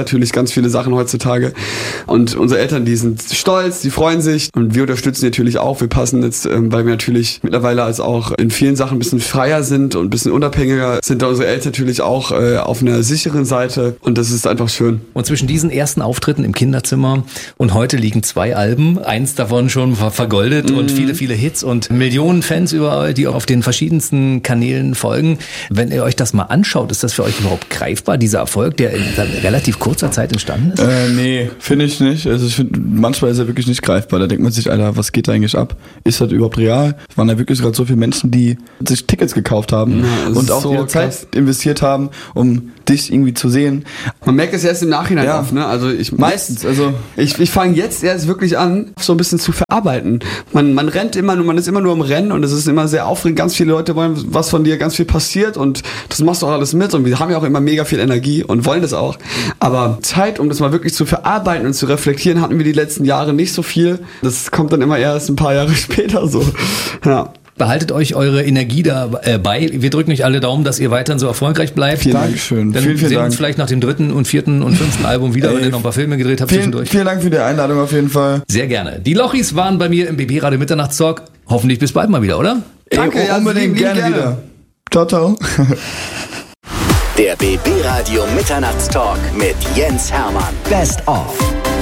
natürlich ganz viele Sachen heutzutage. Und unsere Eltern, die sind stolz, die freuen sich und wir unterstützen natürlich auch. Wir passen jetzt, ähm, weil wir natürlich mittlerweile als auch in vielen Sachen ein bisschen freier sind und ein bisschen unabhängiger, sind da unsere Eltern natürlich auch äh, auf einer sicheren Seite und das ist einfach schön. Und zwischen diesen ersten Auftritten im Kinderzimmer und heute liegen zwei Alben, eins davon schon ver- vergoldet mhm. und viele, viele Hits und Millionen Fans überall, die auf den verschiedensten Kanälen folgen. Wenn ihr euch das mal anschaut, ist das für euch überhaupt greifbar, dieser Erfolg, der in relativ kurzer Zeit entstanden ist? Äh, nee, finde ich nicht. Also ich finde, manchmal ist er wirklich nicht greifbar. Da denkt man sich, Alter, was geht da eigentlich ab? Ist das überhaupt real? Es waren da wirklich gerade so viele Menschen, die sich Tickets gekauft haben ja, und auch so ihre Zeit krass. investiert haben, um dich irgendwie zu sehen. Man merkt es erst im Nachhinein ja. auf, ne? Also ich meistens, also ich, ich fange jetzt erst wirklich an, so ein bisschen zu verarbeiten. Man, man rennt immer nur, man ist immer nur im Rennen und es ist immer sehr aufregend. Ganz viele Leute wollen was von dir, ganz viel passiert und das machst du auch alles mit und wir haben ja auch immer mega viel Energie und wollen das auch. Aber Zeit, um das mal wirklich zu verarbeiten und zu reflektieren, hatten wir die letzten Jahre nicht so viel. Das kommt dann immer erst ein paar Jahre später so. Ja. Behaltet euch eure Energie dabei. Wir drücken euch alle Daumen, dass ihr weiterhin so erfolgreich bleibt. Vielen Dank. Dankeschön. Dann vielen, vielen sehen wir Dank. uns vielleicht nach dem dritten und vierten und fünften Album wieder, Ey, wenn ihr noch ein paar Filme gedreht habt vielen, zwischendurch. Vielen Dank für die Einladung auf jeden Fall. Sehr gerne. Die Lochis waren bei mir im B B Radio Mitternachtstalk. Hoffentlich bis bald mal wieder, oder? Danke, Ey, unbedingt, gerne, gerne wieder. Ciao, ciao. Der B B Radio Mitternachtstalk mit Jens Hermann. Best of.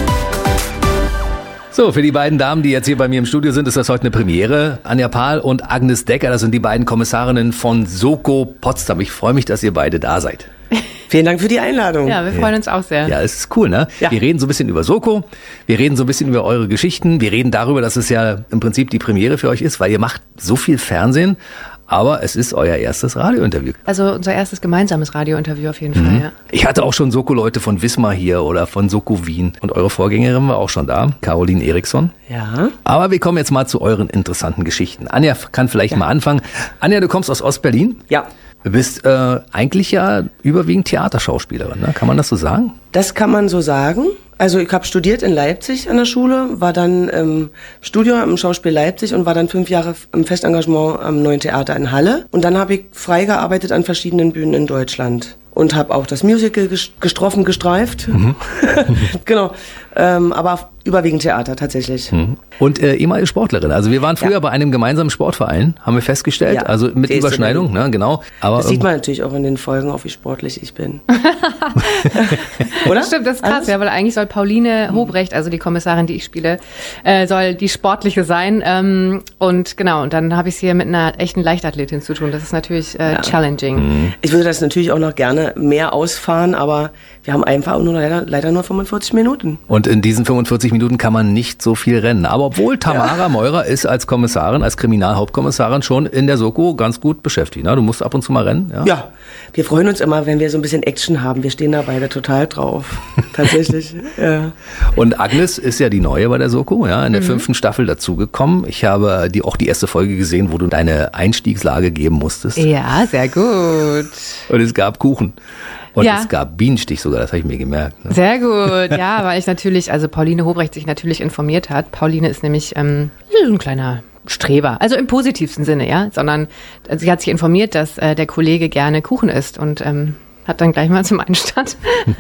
So, für die beiden Damen, die jetzt hier bei mir im Studio sind, ist das heute eine Premiere. Anja Pahl und Agnes Decker, das sind die beiden Kommissarinnen von Soko Potsdam. Ich freue mich, dass ihr beide da seid. Vielen Dank für die Einladung. Ja, wir freuen ja. uns auch sehr. Ja, es ist cool, ne? Ja. Wir reden so ein bisschen über Soko, wir reden so ein bisschen über eure Geschichten, wir reden darüber, dass es ja im Prinzip die Premiere für euch ist, weil ihr macht so viel Fernsehen. Aber es ist euer erstes Radiointerview. Also unser erstes gemeinsames Radiointerview auf jeden mhm. Fall, ja. Ich hatte auch schon Soko-Leute von Wismar hier oder von Soko Wien. Und eure Vorgängerin war auch schon da, Caroline Eriksson. Ja. Aber wir kommen jetzt mal zu euren interessanten Geschichten. Anja kann vielleicht ja. mal anfangen. Anja, du kommst aus Ostberlin. Ja. Du bist äh, eigentlich ja überwiegend Theaterschauspielerin, ne? Kann man das so sagen? Das kann man so sagen. Also ich habe studiert in Leipzig an der Schule, war dann im Studium im Schauspiel Leipzig und war dann fünf Jahre im Festengagement am Neuen Theater in Halle. Und dann habe ich frei gearbeitet an verschiedenen Bühnen in Deutschland. Und habe auch das Musical gestroffen, gestreift. Mhm. Genau. Ähm, aber überwiegend Theater tatsächlich. Mhm. Und äh, ehemalige Sportlerin. Also wir waren früher ja. bei einem gemeinsamen Sportverein, haben wir festgestellt. Ja. Also mit Überschneidung, ne, genau. Aber das sieht man natürlich auch in den Folgen, auch wie sportlich ich bin. Oder? Stimmt, das ist krass, Alles? ja, weil eigentlich soll Pauline Hobrecht, also die Kommissarin, die ich spiele, äh, soll die sportliche sein. Ähm, und genau, und dann habe ich es hier mit einer echten Leichtathletin zu tun. Das ist natürlich äh, ja. challenging. Mhm. Ich würde das natürlich auch noch gerne mehr ausfahren, aber wir haben einfach nur leider, leider nur fünfundvierzig Minuten. Und in diesen fünfundvierzig Minuten kann man nicht so viel rennen. Aber obwohl Tamara ja. Meurer ist als Kommissarin, als Kriminalhauptkommissarin schon in der Soko ganz gut beschäftigt. Ne? Du musst ab und zu mal rennen. Ja? ja, wir freuen uns immer, wenn wir so ein bisschen Action haben. Wir stehen da beide total drauf. Tatsächlich. Ja. Und Agnes ist ja die Neue bei der Soko, ja, in der mhm. fünften Staffel dazugekommen. Ich habe die, auch die erste Folge gesehen, wo du deine Einstiegslage geben musstest. Ja, sehr gut. Und es gab Kuchen. Und ja. es gab Bienenstich sogar, das habe ich mir gemerkt. Ne? Sehr gut, ja, weil ich natürlich, also Pauline Hobrecht sich natürlich informiert hat. Pauline ist nämlich ähm, ein kleiner Streber, also im positivsten Sinne, ja, sondern sie hat sich informiert, dass äh, der Kollege gerne Kuchen isst und ähm, hat dann gleich mal zum Einstand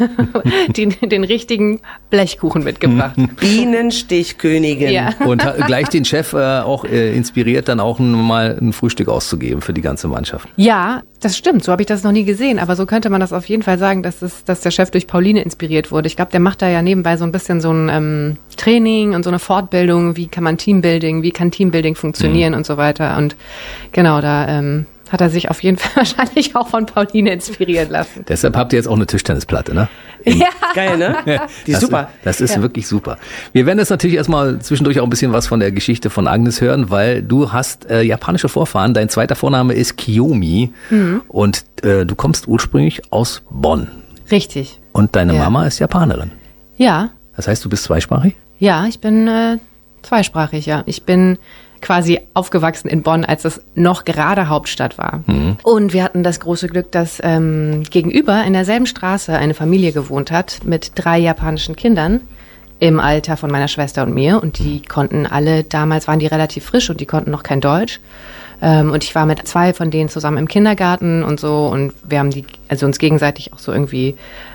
den, den richtigen Blechkuchen mitgebracht. Bienenstichkönigin. Ja. Und hat gleich den Chef äh, auch äh, inspiriert, dann auch mal ein Frühstück auszugeben für die ganze Mannschaft. Ja, das stimmt. So habe ich das noch nie gesehen. Aber so könnte man das auf jeden Fall sagen, dass, es, dass der Chef durch Pauline inspiriert wurde. Ich glaube, der macht da ja nebenbei so ein bisschen so ein ähm, Training und so eine Fortbildung. Wie kann man Teambuilding, wie kann Teambuilding funktionieren mhm. und so weiter. Und genau, da ähm, hat er sich auf jeden Fall wahrscheinlich auch von Pauline inspirieren lassen. Deshalb habt ihr jetzt auch eine Tischtennisplatte, ne? Ja. Geil, ne? Die ist das super. Ist, das ist ja. wirklich super. Wir werden jetzt natürlich erstmal zwischendurch auch ein bisschen was von der Geschichte von Agnes hören, weil du hast äh, japanische Vorfahren. Dein zweiter Vorname ist Kiyomi mhm. und äh, du kommst ursprünglich aus Bonn. Richtig. Und deine ja. Mama ist Japanerin. Ja. Das heißt, du bist zweisprachig? Ja, ich bin äh, zweisprachig, ja. Ich bin quasi aufgewachsen in Bonn, als es noch gerade Hauptstadt war. Mhm. Und wir hatten das große Glück, dass ähm, gegenüber in derselben Straße eine Familie gewohnt hat mit drei japanischen Kindern im Alter von meiner Schwester und mir. Und die konnten alle, damals waren die relativ frisch und die konnten noch kein Deutsch. Ähm, und ich war mit zwei von denen zusammen im Kindergarten und so. Und wir haben die, also uns gegenseitig auch so irgendwie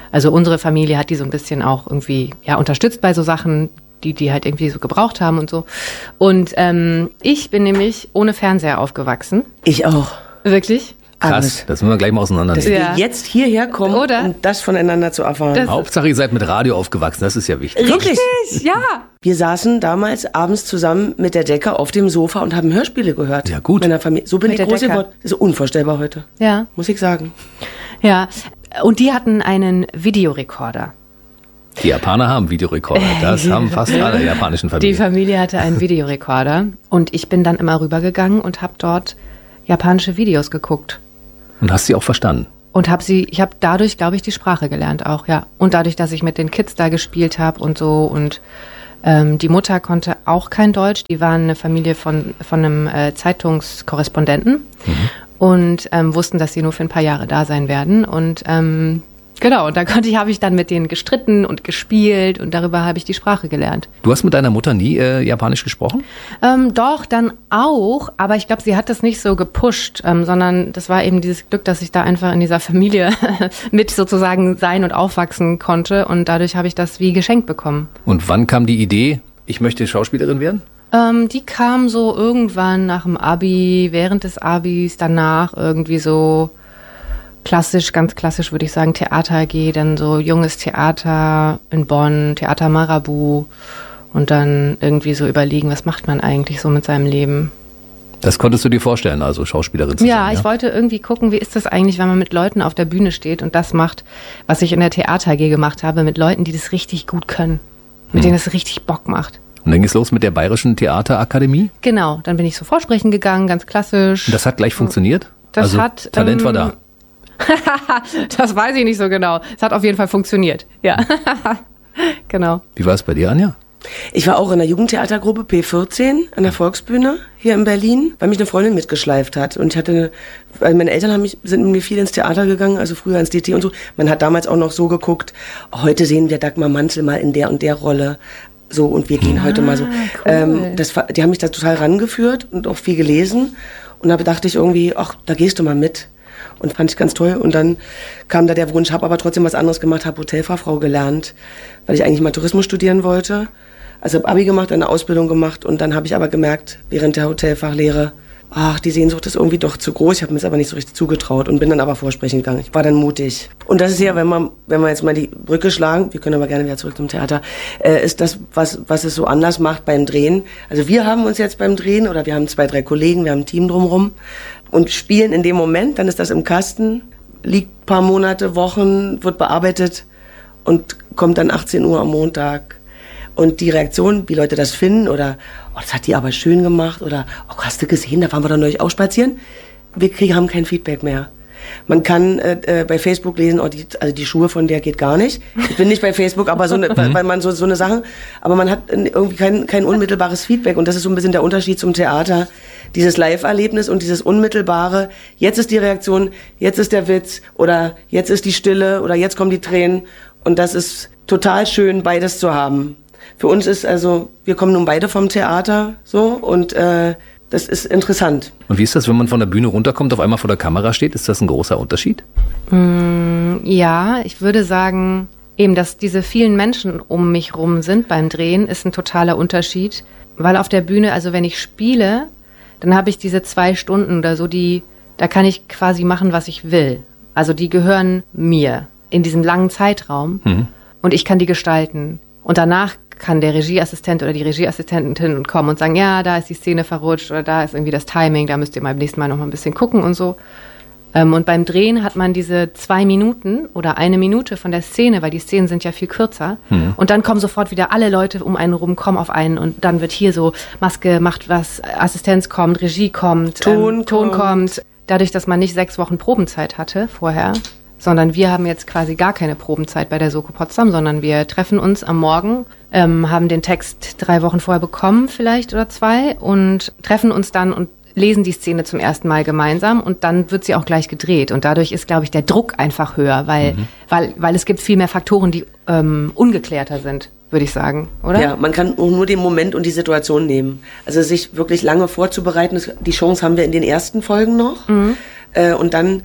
Also unsere Familie hat die so ein bisschen auch irgendwie ja unterstützt bei so Sachen, die die halt irgendwie so gebraucht haben und so. Und ähm, ich bin nämlich ohne Fernseher aufgewachsen. Ich auch. Wirklich? Krass, Alles. das müssen wir gleich mal auseinandernehmen. Dass Ja. wir jetzt hierher kommen, Oder? um das voneinander zu erfahren. Das- Hauptsache, ihr seid mit Radio aufgewachsen, das ist ja wichtig. Wirklich? Ja. Wir saßen damals abends zusammen mit der Decke auf dem Sofa und haben Hörspiele gehört. Ja, gut. Mit meiner Familie. So bin Mit ich der groß Decke. geworden. Das ist unvorstellbar heute. Ja. Muss ich sagen. Ja. Und die hatten einen Videorekorder. Die Japaner haben Videorekorder, das haben fast alle japanischen Die Familien. Familie hatte einen Videorekorder und ich bin dann immer rübergegangen und habe dort japanische Videos geguckt. Und hast sie auch verstanden? Und habe sie, ich habe dadurch, glaube ich, die Sprache gelernt auch, ja. Und dadurch, dass ich mit den Kids da gespielt habe und so. Und ähm, die Mutter konnte auch kein Deutsch. Die waren eine Familie von, von einem äh, Zeitungskorrespondenten und ähm, wussten, dass sie nur für ein paar Jahre da sein werden. Und ähm, genau, und da konnte ich, habe ich dann mit denen gestritten und gespielt und darüber habe ich die Sprache gelernt. Du hast mit deiner Mutter nie äh, Japanisch gesprochen? Ähm, doch, dann auch, aber ich glaube, sie hat das nicht so gepusht, ähm, sondern das war eben dieses Glück, dass ich da einfach in dieser Familie mit sozusagen sein und aufwachsen konnte und dadurch habe ich das wie geschenkt bekommen. Und wann kam die Idee, ich möchte Schauspielerin werden? Ähm, die kam so irgendwann nach dem Abi, während des Abis, danach irgendwie so klassisch, ganz klassisch würde ich sagen, Theater A G, dann so junges Theater in Bonn, Theater Marabu und dann irgendwie so überlegen, was macht man eigentlich so mit seinem Leben. Das konntest du dir vorstellen, also Schauspielerin zu Ja, sein? ich wollte irgendwie gucken, wie ist das eigentlich, wenn man mit Leuten auf der Bühne steht und das macht, was ich in der Theater A G gemacht habe, mit Leuten, die das richtig gut können, mit denen es richtig Bock macht. Und dann ging es los mit der Bayerischen Theaterakademie? Genau, dann bin ich so vorsprechen gegangen, ganz klassisch. Und das hat gleich funktioniert? Das also hat, Talent ähm, war da. Das weiß ich nicht so genau. Es hat auf jeden Fall funktioniert. Ja, genau. Wie war es bei dir, Anja? Ich war auch in der Jugendtheatergruppe P vierzehn an der Volksbühne hier in Berlin, weil mich eine Freundin mitgeschleift hat. Und ich hatte, weil meine Eltern haben mich, sind mit mir viel ins Theater gegangen, also früher ins D T und so. Man hat damals auch noch so geguckt, heute sehen wir Dagmar Manzel mal in der und der Rolle. So, und wir gehen heute mal so. cool. Ähm, das, war- die haben mich da total rangeführt und auch viel gelesen. Und da dachte ich irgendwie, ach, da gehst du mal mit. Und fand ich ganz toll. Und dann kam da der Wunsch, habe aber trotzdem was anderes gemacht, habe Hotelfachfrau gelernt, weil ich eigentlich mal Tourismus studieren wollte. Also habe Abi gemacht, eine Ausbildung gemacht und dann habe ich aber gemerkt, während der Hotelfachlehre, ach, die Sehnsucht ist irgendwie doch zu groß. Ich habe mir das aber nicht so richtig zugetraut und bin dann aber vorsprechen gegangen. Ich war dann mutig. Und das ist ja, wenn man, wenn wir jetzt mal die Brücke schlagen, wir können aber gerne wieder zurück zum Theater, äh, ist das, was, was es so anders macht beim Drehen. Also wir haben uns jetzt beim Drehen, oder wir haben zwei, drei Kollegen, wir haben ein Team drumherum und spielen in dem Moment, dann ist das im Kasten, liegt paar Monate, Wochen, wird bearbeitet und kommt dann achtzehn Uhr am Montag. Und die Reaktion, wie Leute das finden, oder, oh, das hat die aber schön gemacht, oder, oh, hast du gesehen, da waren wir doch neulich auch spazieren. Wir kriegen, haben kein Feedback mehr. Man kann äh, bei Facebook lesen, oh, die, also die Schuhe von der geht gar nicht. Ich bin nicht bei Facebook, aber so eine, weil, weil man so, so eine Sache, aber man hat irgendwie kein, kein unmittelbares Feedback und das ist so ein bisschen der Unterschied zum Theater. Dieses Live-Erlebnis und dieses unmittelbare, jetzt ist die Reaktion, jetzt ist der Witz, oder jetzt ist die Stille, oder jetzt kommen die Tränen und das ist total schön, beides zu haben. Für uns ist also, wir kommen nun beide vom Theater, so, und äh, das ist interessant. Und wie ist das, wenn man von der Bühne runterkommt, auf einmal vor der Kamera steht? Ist das ein großer Unterschied? Ja, ich würde sagen, eben, dass diese vielen Menschen um mich rum sind beim Drehen, ist ein totaler Unterschied. Weil auf der Bühne, also wenn ich spiele, dann habe ich diese zwei Stunden oder so, die, da kann ich quasi machen, was ich will. Also die gehören mir in diesem langen Zeitraum und ich kann die gestalten. Und danach kann der Regieassistent oder die Regieassistentin kommen und sagen, ja, da ist die Szene verrutscht oder da ist irgendwie das Timing, da müsst ihr beim nächsten Mal noch mal ein bisschen gucken und so. Und beim Drehen hat man diese zwei Minuten oder eine Minute von der Szene, weil die Szenen sind ja viel kürzer. Mhm. Und dann kommen sofort wieder alle Leute um einen rum, kommen auf einen und dann wird hier so, Maske macht was, Assistenz kommt, Regie kommt, Ton ähm, Ton kommt. kommt. Dadurch, dass man nicht sechs Wochen Probenzeit hatte vorher, sondern wir haben jetzt quasi gar keine Probenzeit bei der Soko Potsdam, sondern wir treffen uns am Morgen, ähm, haben den Text drei Wochen vorher bekommen vielleicht oder zwei und treffen uns dann und lesen die Szene zum ersten Mal gemeinsam und dann wird sie auch gleich gedreht. Und dadurch ist, glaube ich, der Druck einfach höher, weil, mhm. weil, weil es gibt viel mehr Faktoren, die ähm, ungeklärter sind, würde ich sagen, oder? Ja, man kann nur den Moment und die Situation nehmen. Also sich wirklich lange vorzubereiten, das, die Chance haben wir in den ersten Folgen noch. Mhm. Äh, und dann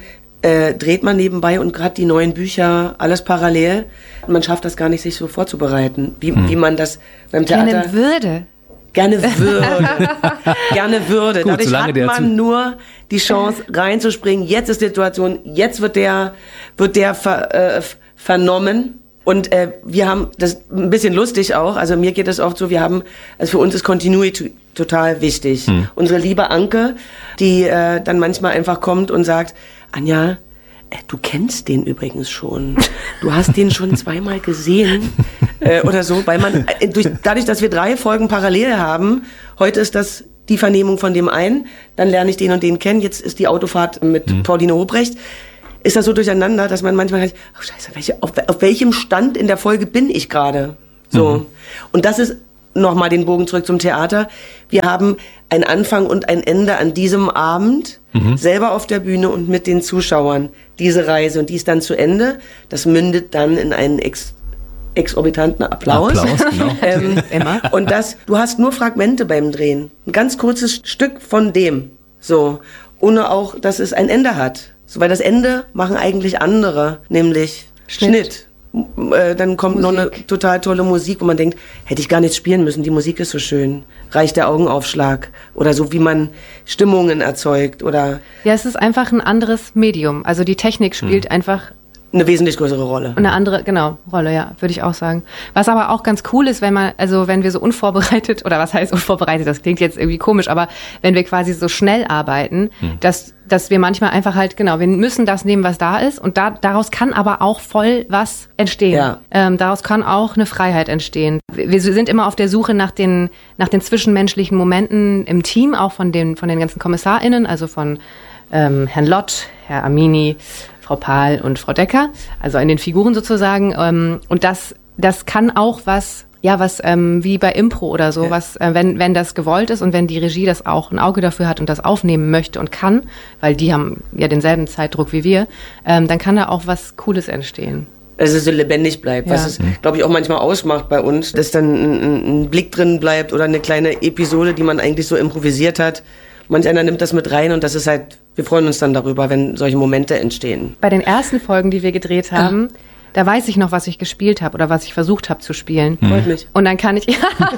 äh, dreht man nebenbei und gerade die neuen Bücher, alles parallel. Und man schafft das gar nicht, sich so vorzubereiten, wie, hm. wie man das beim Theater... Gerne würde. Gerne würde. Gerne würde. Gut, Dadurch hat man nur die Chance reinzuspringen. Jetzt ist die Situation, jetzt wird der, wird der ver, äh, vernommen. Und äh, wir haben das ein bisschen lustig auch, also mir geht es oft so, wir haben, also für uns ist Continuity total wichtig. Hm. Unsere liebe Anke, die äh, dann manchmal einfach kommt und sagt, Anja, äh, du kennst den übrigens schon. Du hast den schon zweimal gesehen äh, oder so, weil man, äh, durch, dadurch, dass wir drei Folgen parallel haben, heute ist das die Vernehmung von dem einen, dann lerne ich den und den kennen, jetzt ist die Autofahrt mit hm. Pauline Hobrecht. Ist das so durcheinander, dass man manchmal denkt, oh Scheiße, welche, auf, auf welchem Stand in der Folge bin ich gerade? So. Mhm. Und das ist nochmal den Bogen zurück zum Theater. Wir haben einen Anfang und ein Ende an diesem Abend, mhm. selber auf der Bühne und mit den Zuschauern. Diese Reise, und die ist dann zu Ende. Das mündet dann in einen ex, exorbitanten Applaus. Applaus, genau. ähm, Immer. Und das, du hast nur Fragmente beim Drehen. Ein ganz kurzes Stück von dem. So. Ohne auch, dass es ein Ende hat. So, weil das Ende machen eigentlich andere, nämlich Schnitt. Schnitt. Äh, dann kommt Musik. Noch eine total tolle Musik, wo man denkt, hätte ich gar nichts spielen müssen, die Musik ist so schön. Reicht der Augenaufschlag. Oder so, wie man Stimmungen erzeugt. Oder ja, es ist einfach ein anderes Medium. Also die Technik spielt hm. einfach eine wesentlich größere Rolle. Eine andere, genau, Rolle, ja, würde ich auch sagen. Was aber auch ganz cool ist, wenn man, also wenn wir so unvorbereitet, oder was heißt unvorbereitet, das klingt jetzt irgendwie komisch, aber wenn wir quasi so schnell arbeiten, hm. dass, dass wir manchmal einfach halt, genau, wir müssen das nehmen, was da ist, und da, daraus kann aber auch voll was entstehen. Ja. Ähm, daraus kann auch eine Freiheit entstehen. Wir sind immer auf der Suche nach den, nach den zwischenmenschlichen Momenten im Team, auch von den, von den ganzen KommissarInnen, also von ähm, Herrn Lott, Herr Amini, Frau Pahl und Frau Decker, also in den Figuren sozusagen. Ähm, und das, das kann auch was, ja, was ähm, wie bei Impro oder so, ja. was, äh, wenn, wenn das gewollt ist und wenn die Regie das auch ein Auge dafür hat und das aufnehmen möchte und kann, weil die haben ja denselben Zeitdruck wie wir, ähm, dann kann da auch was Cooles entstehen. Dass es so lebendig bleibt, ja. was es, glaube ich, auch manchmal ausmacht bei uns, dass dann ein, ein Blick drin bleibt oder eine kleine Episode, die man eigentlich so improvisiert hat. Manch einer nimmt das mit rein und das ist halt, wir freuen uns dann darüber, wenn solche Momente entstehen. Bei den ersten Folgen, die wir gedreht haben, ah. da weiß ich noch, was ich gespielt habe oder was ich versucht habe zu spielen. Hm. Freut mich. Und dann kann ich,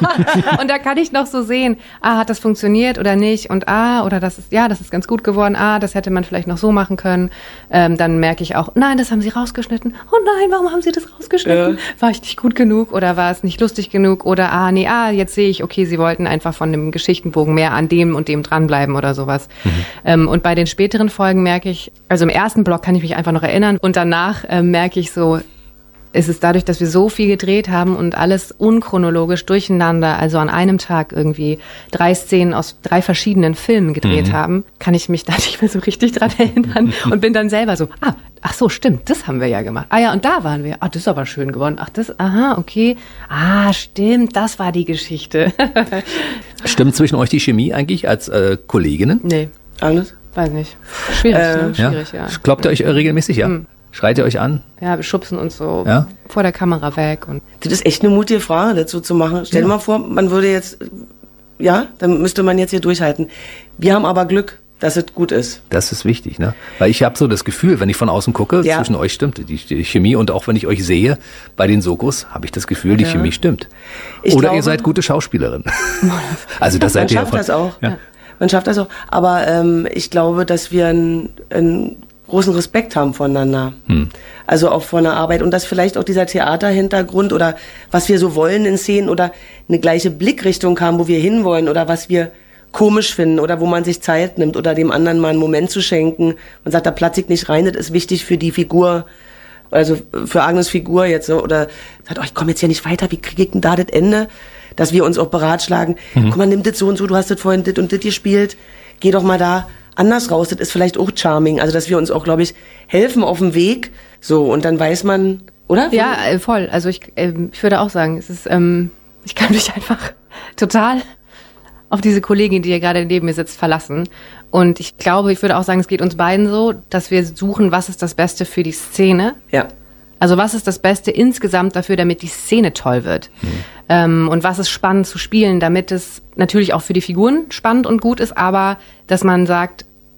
und da kann ich noch so sehen, ah, hat das funktioniert oder nicht? Und ah, oder das ist, ja, das ist ganz gut geworden. Ah, das hätte man vielleicht noch so machen können. Ähm, dann merke ich auch, nein, das haben sie rausgeschnitten. Oh nein, warum haben sie das rausgeschnitten? Ja. War ich nicht gut genug oder war es nicht lustig genug? Oder ah, nee, ah, jetzt sehe ich, okay, sie wollten einfach von dem Geschichtenbogen mehr an dem und dem dranbleiben oder sowas. Mhm. Ähm, und bei den späteren Folgen merke ich, also im ersten Block kann ich mich einfach noch erinnern und danach äh, merke ich so, es ist dadurch, dass wir so viel gedreht haben und alles unchronologisch durcheinander, also an einem Tag irgendwie drei Szenen aus drei verschiedenen Filmen gedreht mhm. haben, kann ich mich da nicht mehr so richtig dran erinnern und bin dann selber so, ah, ach so, stimmt, das haben wir ja gemacht. Ah ja, und da waren wir. Ah, das ist aber schön geworden. Ach, das, aha, okay. Ah, stimmt, das war die Geschichte. Stimmt zwischen euch die Chemie eigentlich als äh, Kolleginnen? Nee. Alles? Weiß nicht. Schwierig, äh, ne? Schwierig, ja. ja. Kloppt ihr euch regelmäßig, ja? Mhm. Schreit ihr euch an? Ja, wir schubsen uns so ja? vor der Kamera weg. Und das ist echt eine mutige Frage, dazu zu machen. Stell dir ja. mal vor, man würde jetzt, ja, dann müsste man jetzt hier durchhalten. Wir haben aber Glück, dass es gut ist. Das ist wichtig, ne? Weil ich habe so das Gefühl, wenn ich von außen gucke, ja. zwischen euch stimmt die, die Chemie, und auch wenn ich euch sehe bei den Sokos, habe ich das Gefühl, die ja. Chemie stimmt. Ich Oder glaube, ihr seid gute Schauspielerin. Also das seid ihr ja von, das auch. Ja. Man schafft das auch. Aber ähm, ich glaube, dass wir ein, ein großen Respekt haben voneinander. Hm. Also auch vor einer Arbeit. Und dass vielleicht auch dieser Theaterhintergrund oder was wir so wollen in Szenen oder eine gleiche Blickrichtung haben, wo wir hinwollen oder was wir komisch finden oder wo man sich Zeit nimmt oder dem anderen mal einen Moment zu schenken. Man sagt, da platze ich nicht rein, das ist wichtig für die Figur, also für Agnes Figur jetzt so. Oder sagt, oh, ich komme jetzt hier nicht weiter, wie kriege ich denn da das Ende? Dass wir uns auch beratschlagen. Mhm. Guck mal, nimm das so und so, du hast das vorhin das und das gespielt. Geh doch mal da anders raus, das ist vielleicht auch charming. Also, dass wir uns auch, glaube ich, helfen auf dem Weg. So, und dann weiß man, oder? Ja, äh, voll. Also, ich, äh, ich würde auch sagen, es ist, ähm, ich kann mich einfach total auf diese Kollegin, die hier gerade neben mir sitzt, verlassen. Und ich glaube, ich würde auch sagen, es geht uns beiden so, dass wir suchen, was ist das Beste für die Szene. Ja. Also was ist das Beste insgesamt dafür, damit die Szene toll wird? Mhm. Ähm, und was ist spannend zu spielen, damit es natürlich auch für die Figuren spannend und gut ist, aber dass man sagt,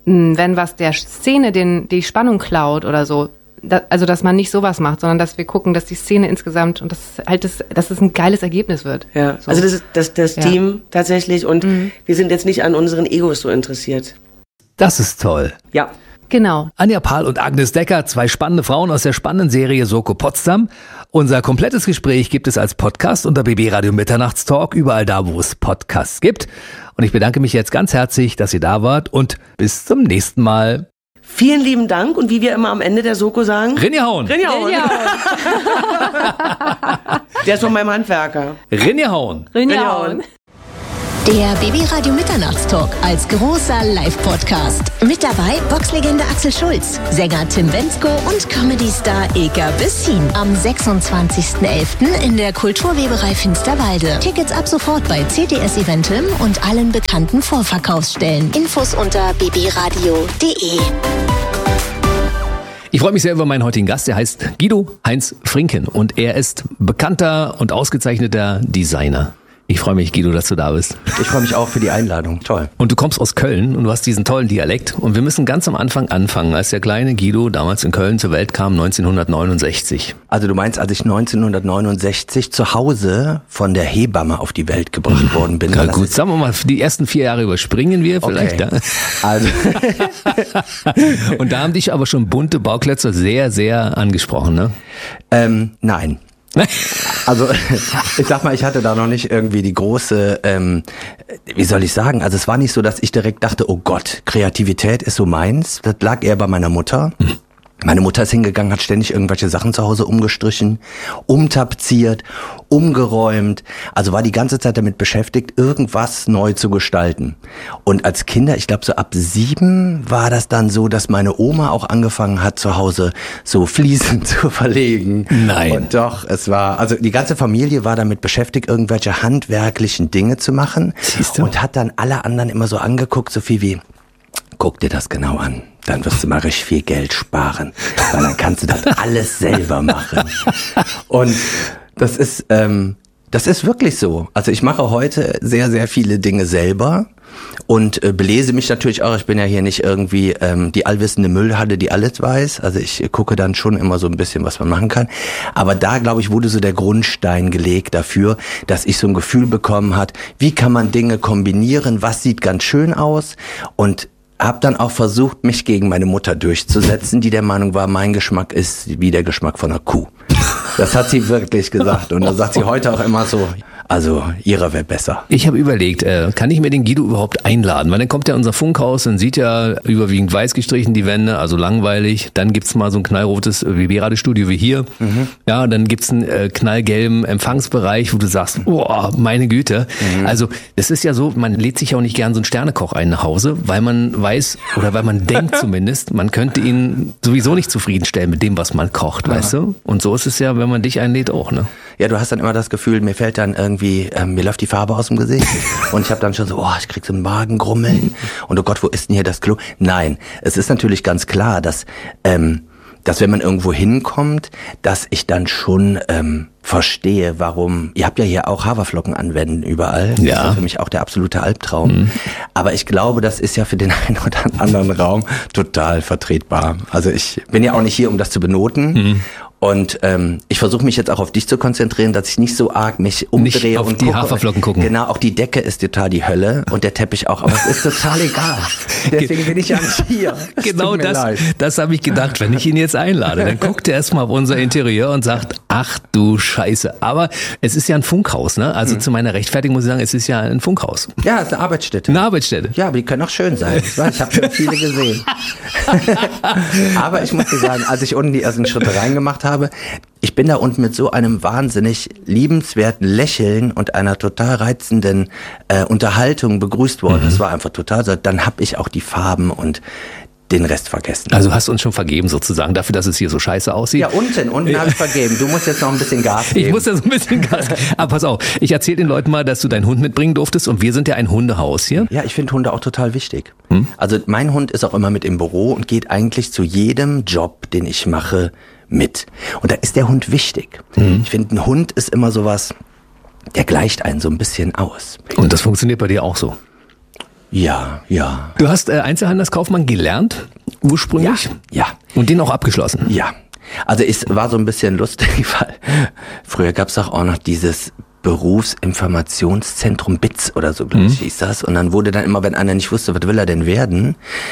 wenn was der Szene den, die Spannung klaut oder so, da, also dass man nicht sowas macht, sondern dass wir gucken, dass die Szene insgesamt und das halt das, dass es ein geiles Ergebnis wird. Ja, so. Also das ist das, das ja. Team tatsächlich und mhm. wir sind jetzt nicht an unseren Egos so interessiert. Das ist toll. Ja. Genau. Anja Pahl und Agnes Decker, zwei spannende Frauen aus der spannenden Serie Soko Potsdam. Unser komplettes Gespräch gibt es als Podcast unter B B Radio Mitternachtstalk, überall da, wo es Podcasts gibt. Und ich bedanke mich jetzt ganz herzlich, dass ihr da wart und bis zum nächsten Mal. Vielen lieben Dank und wie wir immer am Ende der Soko sagen... Rinjahauen! Rinjahauen! Rinjahauen. Der ist von meinem Handwerker. Rinjahauen! Rinjahauen! Der B B Radio Mitternachtstalk als großer Live-Podcast. Mit dabei Boxlegende Axel Schulz, Sänger Tim Bendzko und Comedy-Star Eka Bessin. Am sechsundzwanzigsten elften in der Kulturweberei Finsterwalde. Tickets ab sofort bei C T S Eventim und allen bekannten Vorverkaufsstellen. Infos unter b b radio punkt d e. Ich freue mich sehr über meinen heutigen Gast. Er heißt Guido Heinz Frinken und er ist bekannter und ausgezeichneter Designer. Ich freue mich, Guido, dass du da bist. Ich freue mich auch für die Einladung. Toll. Und du kommst aus Köln und du hast diesen tollen Dialekt. Und wir müssen ganz am Anfang anfangen, als der kleine Guido damals in Köln zur Welt kam, neunzehnhundertneunundsechzig. Also du meinst, als ich neunzehnhundertneunundsechzig zu Hause von der Hebamme auf die Welt gebracht worden bin? Ja, gut, sagen wir mal, die ersten vier Jahre überspringen wir vielleicht. Okay. Ja? Also und da haben dich aber schon bunte Bauklötze sehr, sehr angesprochen, ne? Ähm, nein. Also ich sag mal, ich hatte da noch nicht irgendwie die große, ähm, wie soll ich sagen, also es war nicht so, dass ich direkt dachte, oh Gott, Kreativität ist so meins. Das lag eher bei meiner Mutter. Meine Mutter ist hingegangen, hat ständig irgendwelche Sachen zu Hause umgestrichen, umtapeziert, umgeräumt. Also war die ganze Zeit damit beschäftigt, irgendwas neu zu gestalten. Und als Kinder, ich glaube so ab sieben, war das dann so, dass meine Oma auch angefangen hat, zu Hause so Fliesen zu verlegen. Nein. Und doch, es war, also die ganze Familie war damit beschäftigt, irgendwelche handwerklichen Dinge zu machen. Siehst du? Und hat dann alle anderen immer so angeguckt, so viel wie, guck dir das genau an. Dann wirst du mal richtig viel Geld sparen, weil dann kannst du das alles selber machen. Und das ist, ähm, das ist wirklich so. Also ich mache heute sehr, sehr viele Dinge selber und äh, belese mich natürlich auch. Ich bin ja hier nicht irgendwie ähm, die allwissende Müllhalde, die alles weiß. Also ich äh, gucke dann schon immer so ein bisschen, was man machen kann. Aber da, glaube ich, wurde so der Grundstein gelegt dafür, dass ich so ein Gefühl bekommen hat, wie kann man Dinge kombinieren, was sieht ganz schön aus und hab dann auch versucht, mich gegen meine Mutter durchzusetzen, die der Meinung war, mein Geschmack ist wie der Geschmack von einer Kuh. Das hat sie wirklich gesagt. Und da sagt sie heute auch immer so, also ihrer wäre besser. Ich habe überlegt, äh, kann ich mir den Guido überhaupt einladen? Weil dann kommt er in unser Funkhaus, dann sieht er überwiegend weiß gestrichen die Wände, also langweilig. Dann gibt's mal so ein knallrotes B B-Radiostudio wie hier. Mhm. Ja, dann gibt's einen äh, knallgelben Empfangsbereich, wo du sagst, oh, meine Güte. Mhm. Also das ist ja so, man lädt sich ja auch nicht gern so einen Sternekoch ein nach Hause, weil man weiß, oder weil man denkt zumindest, man könnte ihn sowieso nicht zufriedenstellen mit dem, was man kocht, ja. Weißt du? Und so ist es ja, wenn man dich einlädt auch, ne? Ja, du hast dann immer das Gefühl, mir fällt dann irgendwie, ähm, mir läuft die Farbe aus dem Gesicht und ich habe dann schon so, oh, ich krieg so einen Magengrummeln und oh Gott, wo ist denn hier das Klo? Nein, es ist natürlich ganz klar, dass, ähm, dass wenn man irgendwo hinkommt, dass ich dann schon ähm, verstehe, warum, ihr habt ja hier auch Haferflocken anwenden überall. Ja. Das ist für mich auch der absolute Albtraum. Mhm. Aber ich glaube, das ist ja für den einen oder anderen Raum total vertretbar. Also ich bin ja auch nicht hier, um das zu benoten. Mhm. Und ähm, ich versuche mich jetzt auch auf dich zu konzentrieren, dass ich nicht so arg mich umdrehe nicht auf und die gucke. Haferflocken gucken. Genau, auch die Decke ist total die Hölle und der Teppich auch, aber es ist total egal. Deswegen bin ich ja nicht hier. Es genau tut mir das, leid. das habe ich gedacht, wenn ich ihn jetzt einlade. Dann guckt er erstmal auf unser Interieur und sagt, ach du Scheiße. Aber es ist ja ein Funkhaus, ne? Also mhm. zu meiner Rechtfertigung muss ich sagen, es ist ja ein Funkhaus. Ja, es ist eine Arbeitsstätte. Eine Arbeitsstätte. Ja, aber die können auch schön sein. Ich weiß, ich habe schon viele gesehen. Aber ich muss dir sagen, als ich unten die ersten Schritte reingemacht habe, ich bin da unten mit so einem wahnsinnig liebenswerten Lächeln und einer total reizenden äh, Unterhaltung begrüßt worden. Mhm. Das war einfach total so. Dann habe ich auch die Farben und den Rest vergessen. Also hast du uns schon vergeben sozusagen dafür, dass es hier so scheiße aussieht? Ja, unten, unten ja. habe ich vergeben. Du musst jetzt noch ein bisschen Gas geben. Ich muss jetzt ein bisschen Gas geben. Aber pass auf, ich erzähle den Leuten mal, dass du deinen Hund mitbringen durftest und wir sind ja ein Hundehaus hier. Ja, ich finde Hunde auch total wichtig. Hm? Also mein Hund ist auch immer mit im Büro und geht eigentlich zu jedem Job, den ich mache, mit. Und da ist der Hund wichtig. Hm. Ich finde, ein Hund ist immer sowas, der gleicht einen so ein bisschen aus. Und das funktioniert bei dir auch so? Ja, ja. Du hast äh, Einzelhandelskaufmann gelernt, ursprünglich? Ja, ja. Und den auch abgeschlossen? Ja. Also es war so ein bisschen lustig, weil früher gab es auch noch dieses Berufsinformationszentrum B I Z oder so, glaube ich, mhm. hieß das. Und dann wurde dann immer, wenn einer nicht wusste, was will er denn werden,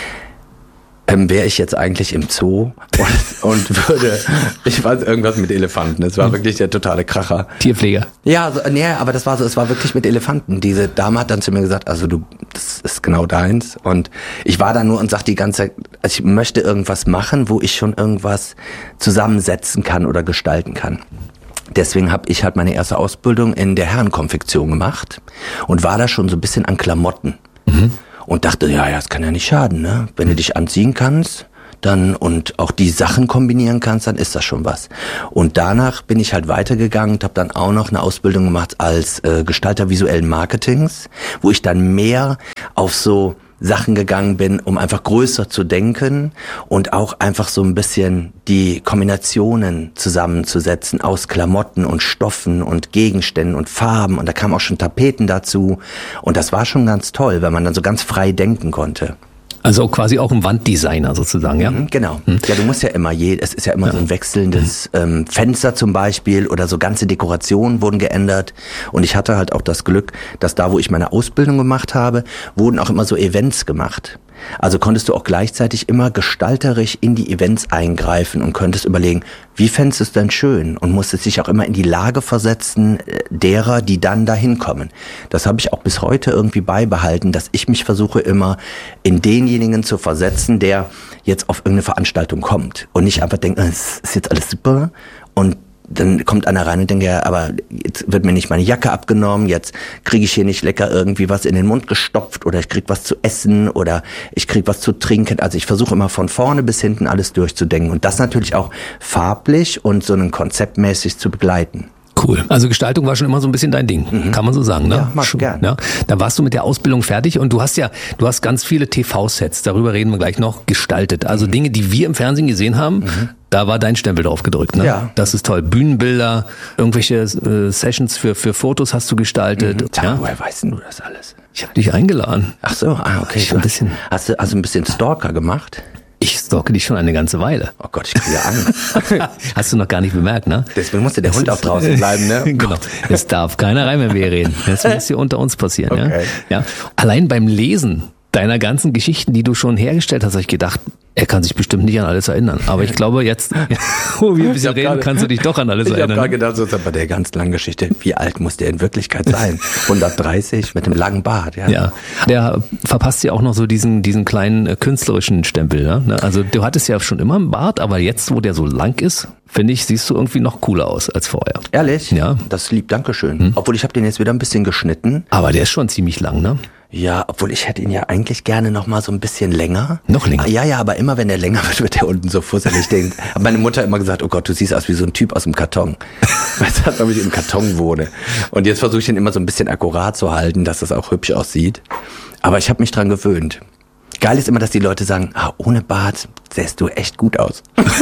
ähm, wäre ich jetzt eigentlich im Zoo und, und würde, ich weiß, irgendwas mit Elefanten. Das war wirklich der totale Kracher. Tierpfleger. Ja, so, nee, aber das war so, es war wirklich mit Elefanten. Diese Dame hat dann zu mir gesagt, also du, das ist genau deins. Und ich war da nur und sagte die ganze Zeit, also ich möchte irgendwas machen, wo ich schon irgendwas zusammensetzen kann oder gestalten kann. Deswegen habe ich halt meine erste Ausbildung in der Herrenkonfektion gemacht und war da schon so ein bisschen an Klamotten. Mhm. Und dachte, ja, ja, das kann ja nicht schaden, ne? Wenn du dich anziehen kannst, dann und auch die Sachen kombinieren kannst, dann ist das schon was. Und danach bin ich halt weitergegangen und habe dann auch noch eine Ausbildung gemacht als äh, Gestalter visuellen Marketings, wo ich dann mehr auf so Sachen gegangen bin, um einfach größer zu denken und auch einfach so ein bisschen die Kombinationen zusammenzusetzen aus Klamotten und Stoffen und Gegenständen und Farben, und da kamen auch schon Tapeten dazu, und das war schon ganz toll, weil man dann so ganz frei denken konnte. Also quasi auch ein Wanddesigner sozusagen, ja? Mhm, genau. Mhm. Ja, du musst ja immer, je, es ist ja immer ja. so ein wechselndes ähm, Fenster zum Beispiel oder so ganze Dekorationen wurden geändert. Und ich hatte halt auch das Glück, dass da, wo ich meine Ausbildung gemacht habe, wurden auch immer so Events gemacht. Also konntest du auch gleichzeitig immer gestalterisch in die Events eingreifen und könntest überlegen, wie fändest du es denn schön? Und musstest dich auch immer in die Lage versetzen derer, die dann dahin kommen. Das habe ich auch bis heute irgendwie beibehalten, dass ich mich versuche immer in denjenigen zu versetzen, der jetzt auf irgendeine Veranstaltung kommt und nicht einfach denkt, es ist jetzt alles super und dann kommt einer rein und denkt, ja, aber jetzt wird mir nicht meine Jacke abgenommen, jetzt kriege ich hier nicht lecker irgendwie was in den Mund gestopft oder ich krieg was zu essen oder ich krieg was zu trinken. Also ich versuche immer von vorne bis hinten alles durchzudenken und das natürlich auch farblich und so einen konzeptmäßig zu begleiten. Cool. Also Gestaltung war schon immer so ein bisschen dein Ding, mhm. kann man so sagen, ne? Ja, mach ich gern. Ja. Dann warst du mit der Ausbildung fertig und du hast ja, du hast ganz viele T V-Sets, darüber reden wir gleich noch, gestaltet. Also mhm. Dinge, die wir im Fernsehen gesehen haben, mhm. da war dein Stempel drauf gedrückt, ne? Ja. Das ist toll. Bühnenbilder, irgendwelche äh, Sessions für für Fotos hast du gestaltet. Mhm. Ja? Woher weißt du das alles? Ich habe dich eingeladen. Ach so, ah, okay. Ich ein bisschen. Hast du also ein bisschen Stalker gemacht? Ich stalke dich schon eine ganze Weile. Oh Gott, ich kriege Angst. Hast du noch gar nicht bemerkt, ne? Deswegen musste der das Hund auch draußen bleiben, ne? Genau. Es darf keiner rein, wenn wir hier reden. Das muss hier unter uns passieren, okay. ja? Ja. Allein beim Lesen deiner ganzen Geschichten, die du schon hergestellt hast, habe ich gedacht, er kann sich bestimmt nicht an alles erinnern. Aber ich glaube jetzt, wo wir ein bisschen reden, grade, kannst du dich doch an alles ich erinnern. Ich habe gerade gedacht, so bei der ganz langen Geschichte, wie alt muss der in Wirklichkeit sein? hundertdreißig mit einem langen Bart. Ja, ja, der verpasst ja auch noch so diesen diesen kleinen äh, künstlerischen Stempel. Ne? Also du hattest ja schon immer einen Bart, aber jetzt, wo der so lang ist, finde ich, siehst du irgendwie noch cooler aus als vorher. Ehrlich? Ja. Das lieb, Dankeschön. Hm. Obwohl ich habe den jetzt wieder ein bisschen geschnitten. Aber der ist schon ziemlich lang, ne? Ja, obwohl ich hätte ihn ja eigentlich gerne noch mal so ein bisschen länger. Noch länger? Ja, ja, aber immer wenn der länger wird, wird der unten so fusselig. Denkt. Hat meine Mutter immer gesagt, oh Gott, du siehst aus wie so ein Typ aus dem Karton. Weißt du, als ob ich im Karton wohne. Und jetzt versuche ich den immer so ein bisschen akkurat zu halten, dass das auch hübsch aussieht. Aber ich habe mich dran gewöhnt. Geil ist immer, dass die Leute sagen, ah, ohne Bart sähst du echt gut aus.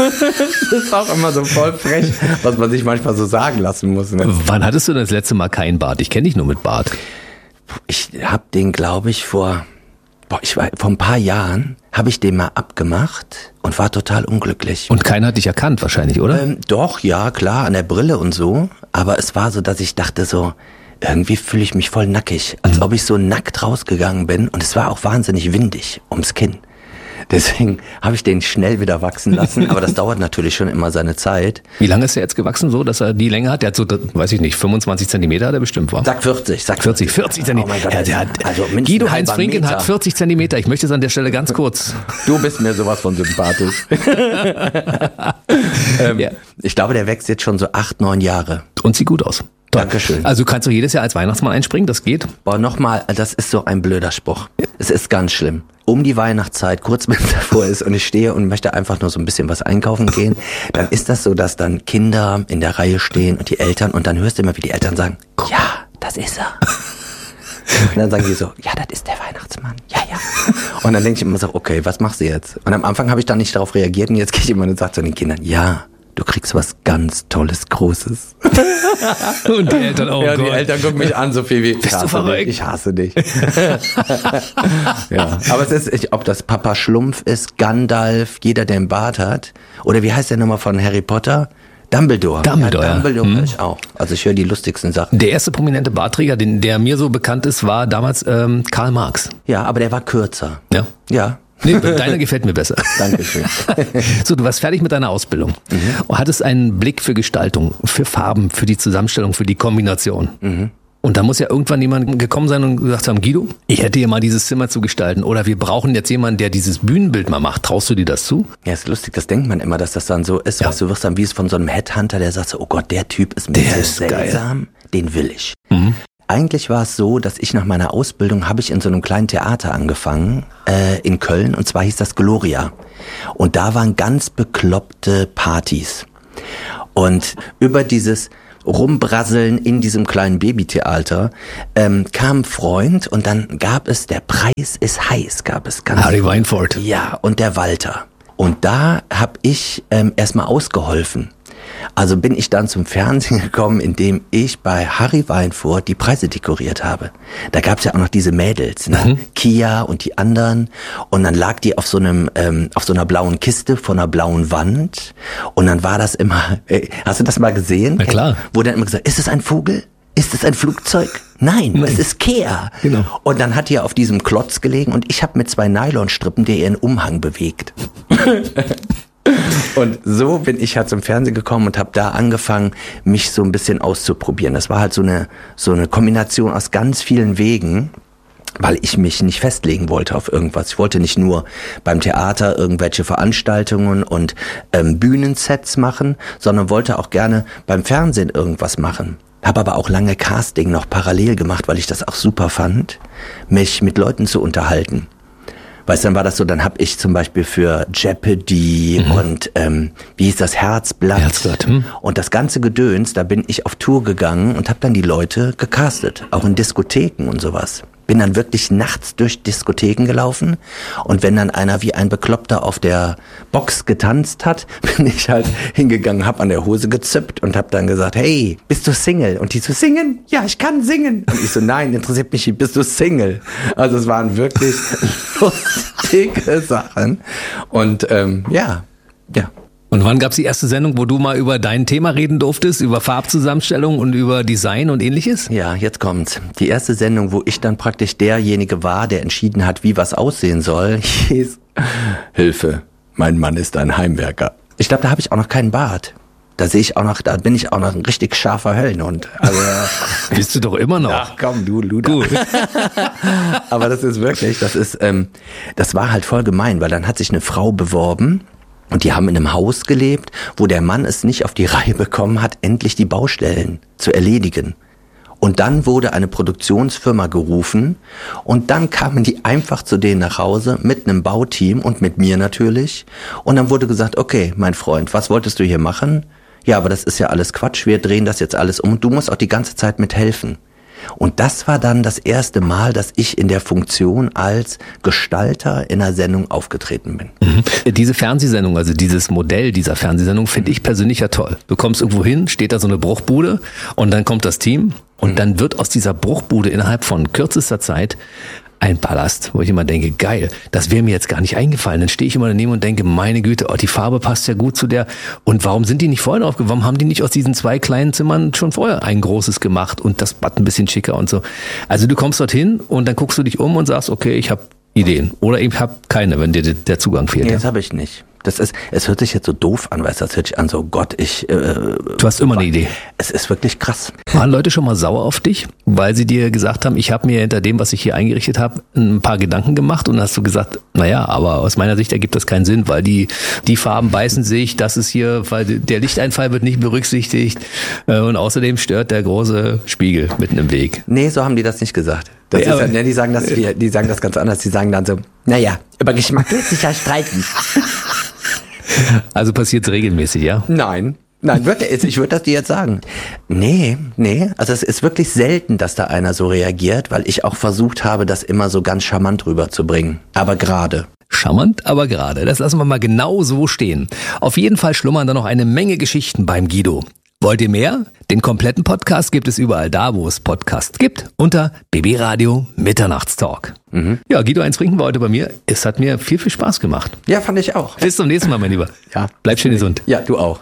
Das ist auch immer so voll frech, was man sich manchmal so sagen lassen muss. Ne? Wann hattest du das letzte Mal keinen Bart? Ich kenne dich nur mit Bart. Ich habe den, glaube ich, vor, boah, ich war, vor ein paar Jahren habe ich den mal abgemacht und war total unglücklich. Und keiner hat dich erkannt wahrscheinlich, oder? Ähm, doch, ja, klar, an der Brille und so. Aber es war so, dass ich dachte so, irgendwie fühle ich mich voll nackig, als ob ich so nackt rausgegangen bin. Und es war auch wahnsinnig windig ums Kinn. Deswegen habe ich den schnell wieder wachsen lassen, aber das dauert natürlich schon immer seine Zeit. Wie lange ist er jetzt gewachsen so, dass er die Länge hat? Der hat so, weiß ich nicht, fünfundzwanzig Zentimeter hat er bestimmt, war? Sag vierzig, sag vierzig, vierzig Zentimeter. Oh mein Gott, ja, der hat, also Guido Heinz Frinken hat vierzig Zentimeter. Ich möchte es an der Stelle ganz kurz. Du bist mir sowas von sympathisch. ähm, ja. Ich glaube, der wächst jetzt schon so acht, neun Jahre. Und sieht gut aus. Dankeschön. Also kannst du jedes Jahr als Weihnachtsmann einspringen, das geht? Boah, nochmal, das ist so ein blöder Spruch. Es ist ganz schlimm. Um die Weihnachtszeit, kurz wenn es davor ist und ich stehe und möchte einfach nur so ein bisschen was einkaufen gehen, dann ist das so, dass dann Kinder in der Reihe stehen und die Eltern und dann hörst du immer, wie die Eltern sagen, ja, das ist er. Und dann sagen die so, ja, das ist der Weihnachtsmann. Ja, ja. Und dann denke ich immer so, okay, was machst du jetzt? Und am Anfang habe ich dann nicht darauf reagiert und jetzt gehe ich immer und sage zu den Kindern, ja, du kriegst was ganz Tolles, Großes. Und die Eltern auch. Oh ja, Gott. Die Eltern gucken mich an, so viel wie, bist du verrückt? Ich hasse dich. Ja, aber es ist, ob das Papa Schlumpf ist, Gandalf, jeder, der einen Bart hat, oder wie heißt der nochmal von Harry Potter? Dumbledore. Dumbledore, ja. Dumbledore ja. höre ich auch. Also ich höre die lustigsten Sachen. Der erste prominente Bartträger, den, der mir so bekannt ist, war damals ähm, Karl Marx. Ja, aber der war kürzer. Ja. Ja. Nee, deiner gefällt mir besser. Dankeschön. So, du warst fertig mit deiner Ausbildung mhm. und hattest einen Blick für Gestaltung, für Farben, für die Zusammenstellung, für die Kombination. Mhm. Und da muss ja irgendwann jemand gekommen sein und gesagt haben, Guido, ich hätte hier mal dieses Zimmer zu gestalten. Oder wir brauchen jetzt jemanden, der dieses Bühnenbild mal macht. Traust du dir das zu? Ja, ist lustig, das denkt man immer, dass das dann so ist. Ja. Weißt du, wirst dann wie es von so einem Headhunter, der sagt so, oh Gott, der Typ ist ein der bisschen ist seltsam, geil. Den will ich. Mhm. Eigentlich war es so, dass ich nach meiner Ausbildung habe ich in so einem kleinen Theater angefangen, äh, in Köln, und zwar hieß das Gloria. Und da waren ganz bekloppte Partys. Und über dieses Rumbrasseln in diesem kleinen Babytheater ähm, kam ein Freund, und dann gab es, der Preis ist heiß, gab es ganz. Harry Weinfurt. Ja, und der Walter. Und da habe ich ähm, erstmal ausgeholfen. Also bin ich dann zum Fernsehen gekommen, indem ich bei Harry Weinfurt die Preise dekoriert habe. Da gab es ja auch noch diese Mädels, ne? Mhm. Kia und die anderen. Und dann lag die auf so einem, ähm, auf so einer blauen Kiste vor einer blauen Wand. Und dann war das immer, äh, hast du das mal gesehen? Na klar. Wo dann immer gesagt, ist es ein Vogel? Ist es ein Flugzeug? Nein, Nein. Es ist Kea. Genau. Und dann hat die auf diesem Klotz gelegen und ich habe mit zwei Nylonstrippen der ihren Umhang bewegt. Und so bin ich halt zum Fernsehen gekommen und habe da angefangen, mich so ein bisschen auszuprobieren. Das war halt so eine so eine Kombination aus ganz vielen Wegen, weil ich mich nicht festlegen wollte auf irgendwas. Ich wollte nicht nur beim Theater irgendwelche Veranstaltungen und ähm, Bühnensets machen, sondern wollte auch gerne beim Fernsehen irgendwas machen. Habe aber auch lange Casting noch parallel gemacht, weil ich das auch super fand, mich mit Leuten zu unterhalten. Weißt du, dann war das so, dann habe ich zum Beispiel für Jeopardy mhm. und ähm, wie hieß das, Herzblatt, Herzblatt hm. und das ganze Gedöns, da bin ich auf Tour gegangen und habe dann die Leute gecastet, auch in Diskotheken und sowas. Bin dann wirklich nachts durch Diskotheken gelaufen, und wenn dann einer wie ein Bekloppter auf der Box getanzt hat, bin ich halt hingegangen, hab an der Hose gezippt und hab dann gesagt, hey, bist du Single? Und die so, singen? Ja, ich kann singen. Und ich so, nein, interessiert mich nicht, bist du Single? Also es waren wirklich lustige Sachen. Und ähm, ja, ja. Und wann gab's die erste Sendung, wo du mal über dein Thema reden durftest, über Farbzusammenstellung und über Design und ähnliches? Ja, jetzt kommt's. Die erste Sendung, wo ich dann praktisch derjenige war, der entschieden hat, wie was aussehen soll, hieß Hilfe, mein Mann ist ein Heimwerker. Ich glaube, da habe ich auch noch keinen Bart. Da sehe ich auch noch, da bin ich auch noch ein richtig scharfer Höllenhund. Also, bist du doch immer noch. Ach komm, du Luder. Gut. Aber das ist wirklich, das ist, ähm, das war halt voll gemein, weil dann hat sich eine Frau beworben. Und die haben in einem Haus gelebt, wo der Mann es nicht auf die Reihe bekommen hat, endlich die Baustellen zu erledigen. Und dann wurde eine Produktionsfirma gerufen, und dann kamen die einfach zu denen nach Hause mit einem Bauteam und mit mir natürlich. Und dann wurde gesagt, okay, mein Freund, was wolltest du hier machen? Ja, aber das ist ja alles Quatsch, wir drehen das jetzt alles um und du musst auch die ganze Zeit mithelfen. Und das war dann das erste Mal, dass ich in der Funktion als Gestalter in einer Sendung aufgetreten bin. Mhm. Diese Fernsehsendung, also dieses Modell dieser Fernsehsendung, finde ich persönlich ja toll. Du kommst irgendwo hin, steht da so eine Bruchbude, und dann kommt das Team, und mhm. dann wird aus dieser Bruchbude innerhalb von kürzester Zeit ein Palast, wo ich immer denke, geil, das wäre mir jetzt gar nicht eingefallen. Dann stehe ich immer daneben und denke, meine Güte, oh, die Farbe passt ja gut zu der. Und warum sind die nicht vorher drauf? Warum haben die nicht aus diesen zwei kleinen Zimmern schon vorher ein großes gemacht und das Bad ein bisschen schicker und so? Also du kommst dorthin und dann guckst du dich um und sagst, okay, ich habe Ideen. Oder ich habe keine, wenn dir der Zugang fehlt. Nee, das habe ich nicht. Das ist, es hört sich jetzt so doof an, weißt du, das hört sich an so, Gott, ich... Äh, du hast immer eine Idee. Es ist wirklich krass. Waren Leute schon mal sauer auf dich, weil sie dir gesagt haben, ich habe mir hinter dem, was ich hier eingerichtet habe, ein paar Gedanken gemacht, und hast du gesagt, naja, aber aus meiner Sicht ergibt das keinen Sinn, weil die die Farben beißen sich, das ist hier, weil der Lichteinfall wird nicht berücksichtigt, äh, und außerdem stört der große Spiegel mitten im Weg. Nee, so haben die das nicht gesagt. Das ja, ist ja, ne, die sagen das, die, die sagen das ganz anders. Die sagen dann so, naja, über Geschmack lässt sich ja streiten. Also passiert es regelmäßig, ja? Nein, nein, wirklich, ich würde das dir jetzt sagen. Nee, nee, also es ist wirklich selten, dass da einer so reagiert, weil ich auch versucht habe, das immer so ganz charmant rüberzubringen. Aber gerade. Charmant, aber gerade. Das lassen wir mal genau so stehen. Auf jeden Fall schlummern da noch eine Menge Geschichten beim Guido. Wollt ihr mehr? Den kompletten Podcast gibt es überall da, wo es Podcasts gibt, unter B B Radio Mitternachtstalk. Mhm. Ja, Guido, eins trinken wir heute bei mir. Es hat mir viel, viel Spaß gemacht. Ja, fand ich auch. Bis zum nächsten Mal, mein Lieber. Ja. Bleib schön gesund. Ja, du auch.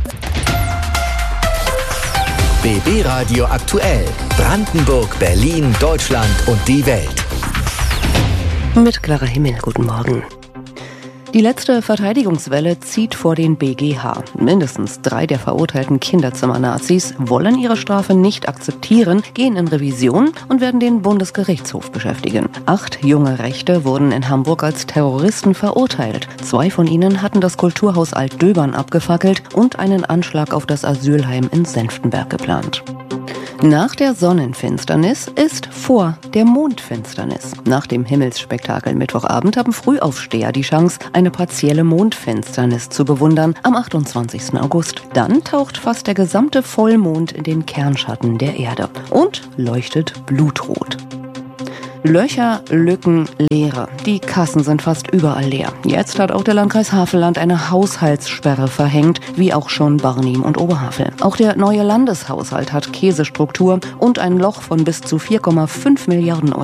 B B Radio aktuell. Brandenburg, Berlin, Deutschland und die Welt. Mit klarer Himmel, guten Morgen. Die letzte Verteidigungswelle zieht vor den B G H. Mindestens drei der verurteilten Kinderzimmer-Nazis wollen ihre Strafe nicht akzeptieren, gehen in Revision und werden den Bundesgerichtshof beschäftigen. Acht junge Rechte wurden in Hamburg als Terroristen verurteilt. Zwei von ihnen hatten das Kulturhaus Altdöbern abgefackelt und einen Anschlag auf das Asylheim in Senftenberg geplant. Nach der Sonnenfinsternis ist vor der Mondfinsternis. Nach dem Himmelsspektakel Mittwochabend haben Frühaufsteher die Chance, eine partielle Mondfinsternis zu bewundern am achtundzwanzigsten August. Dann taucht fast der gesamte Vollmond in den Kernschatten der Erde und leuchtet blutrot. Löcher, Lücken, Leere. Die Kassen sind fast überall leer. Jetzt hat auch der Landkreis Havelland eine Haushaltssperre verhängt, wie auch schon Barnim und Oberhavel. Auch der neue Landeshaushalt hat Käsestruktur und ein Loch von bis zu vier Komma fünf Milliarden Euro.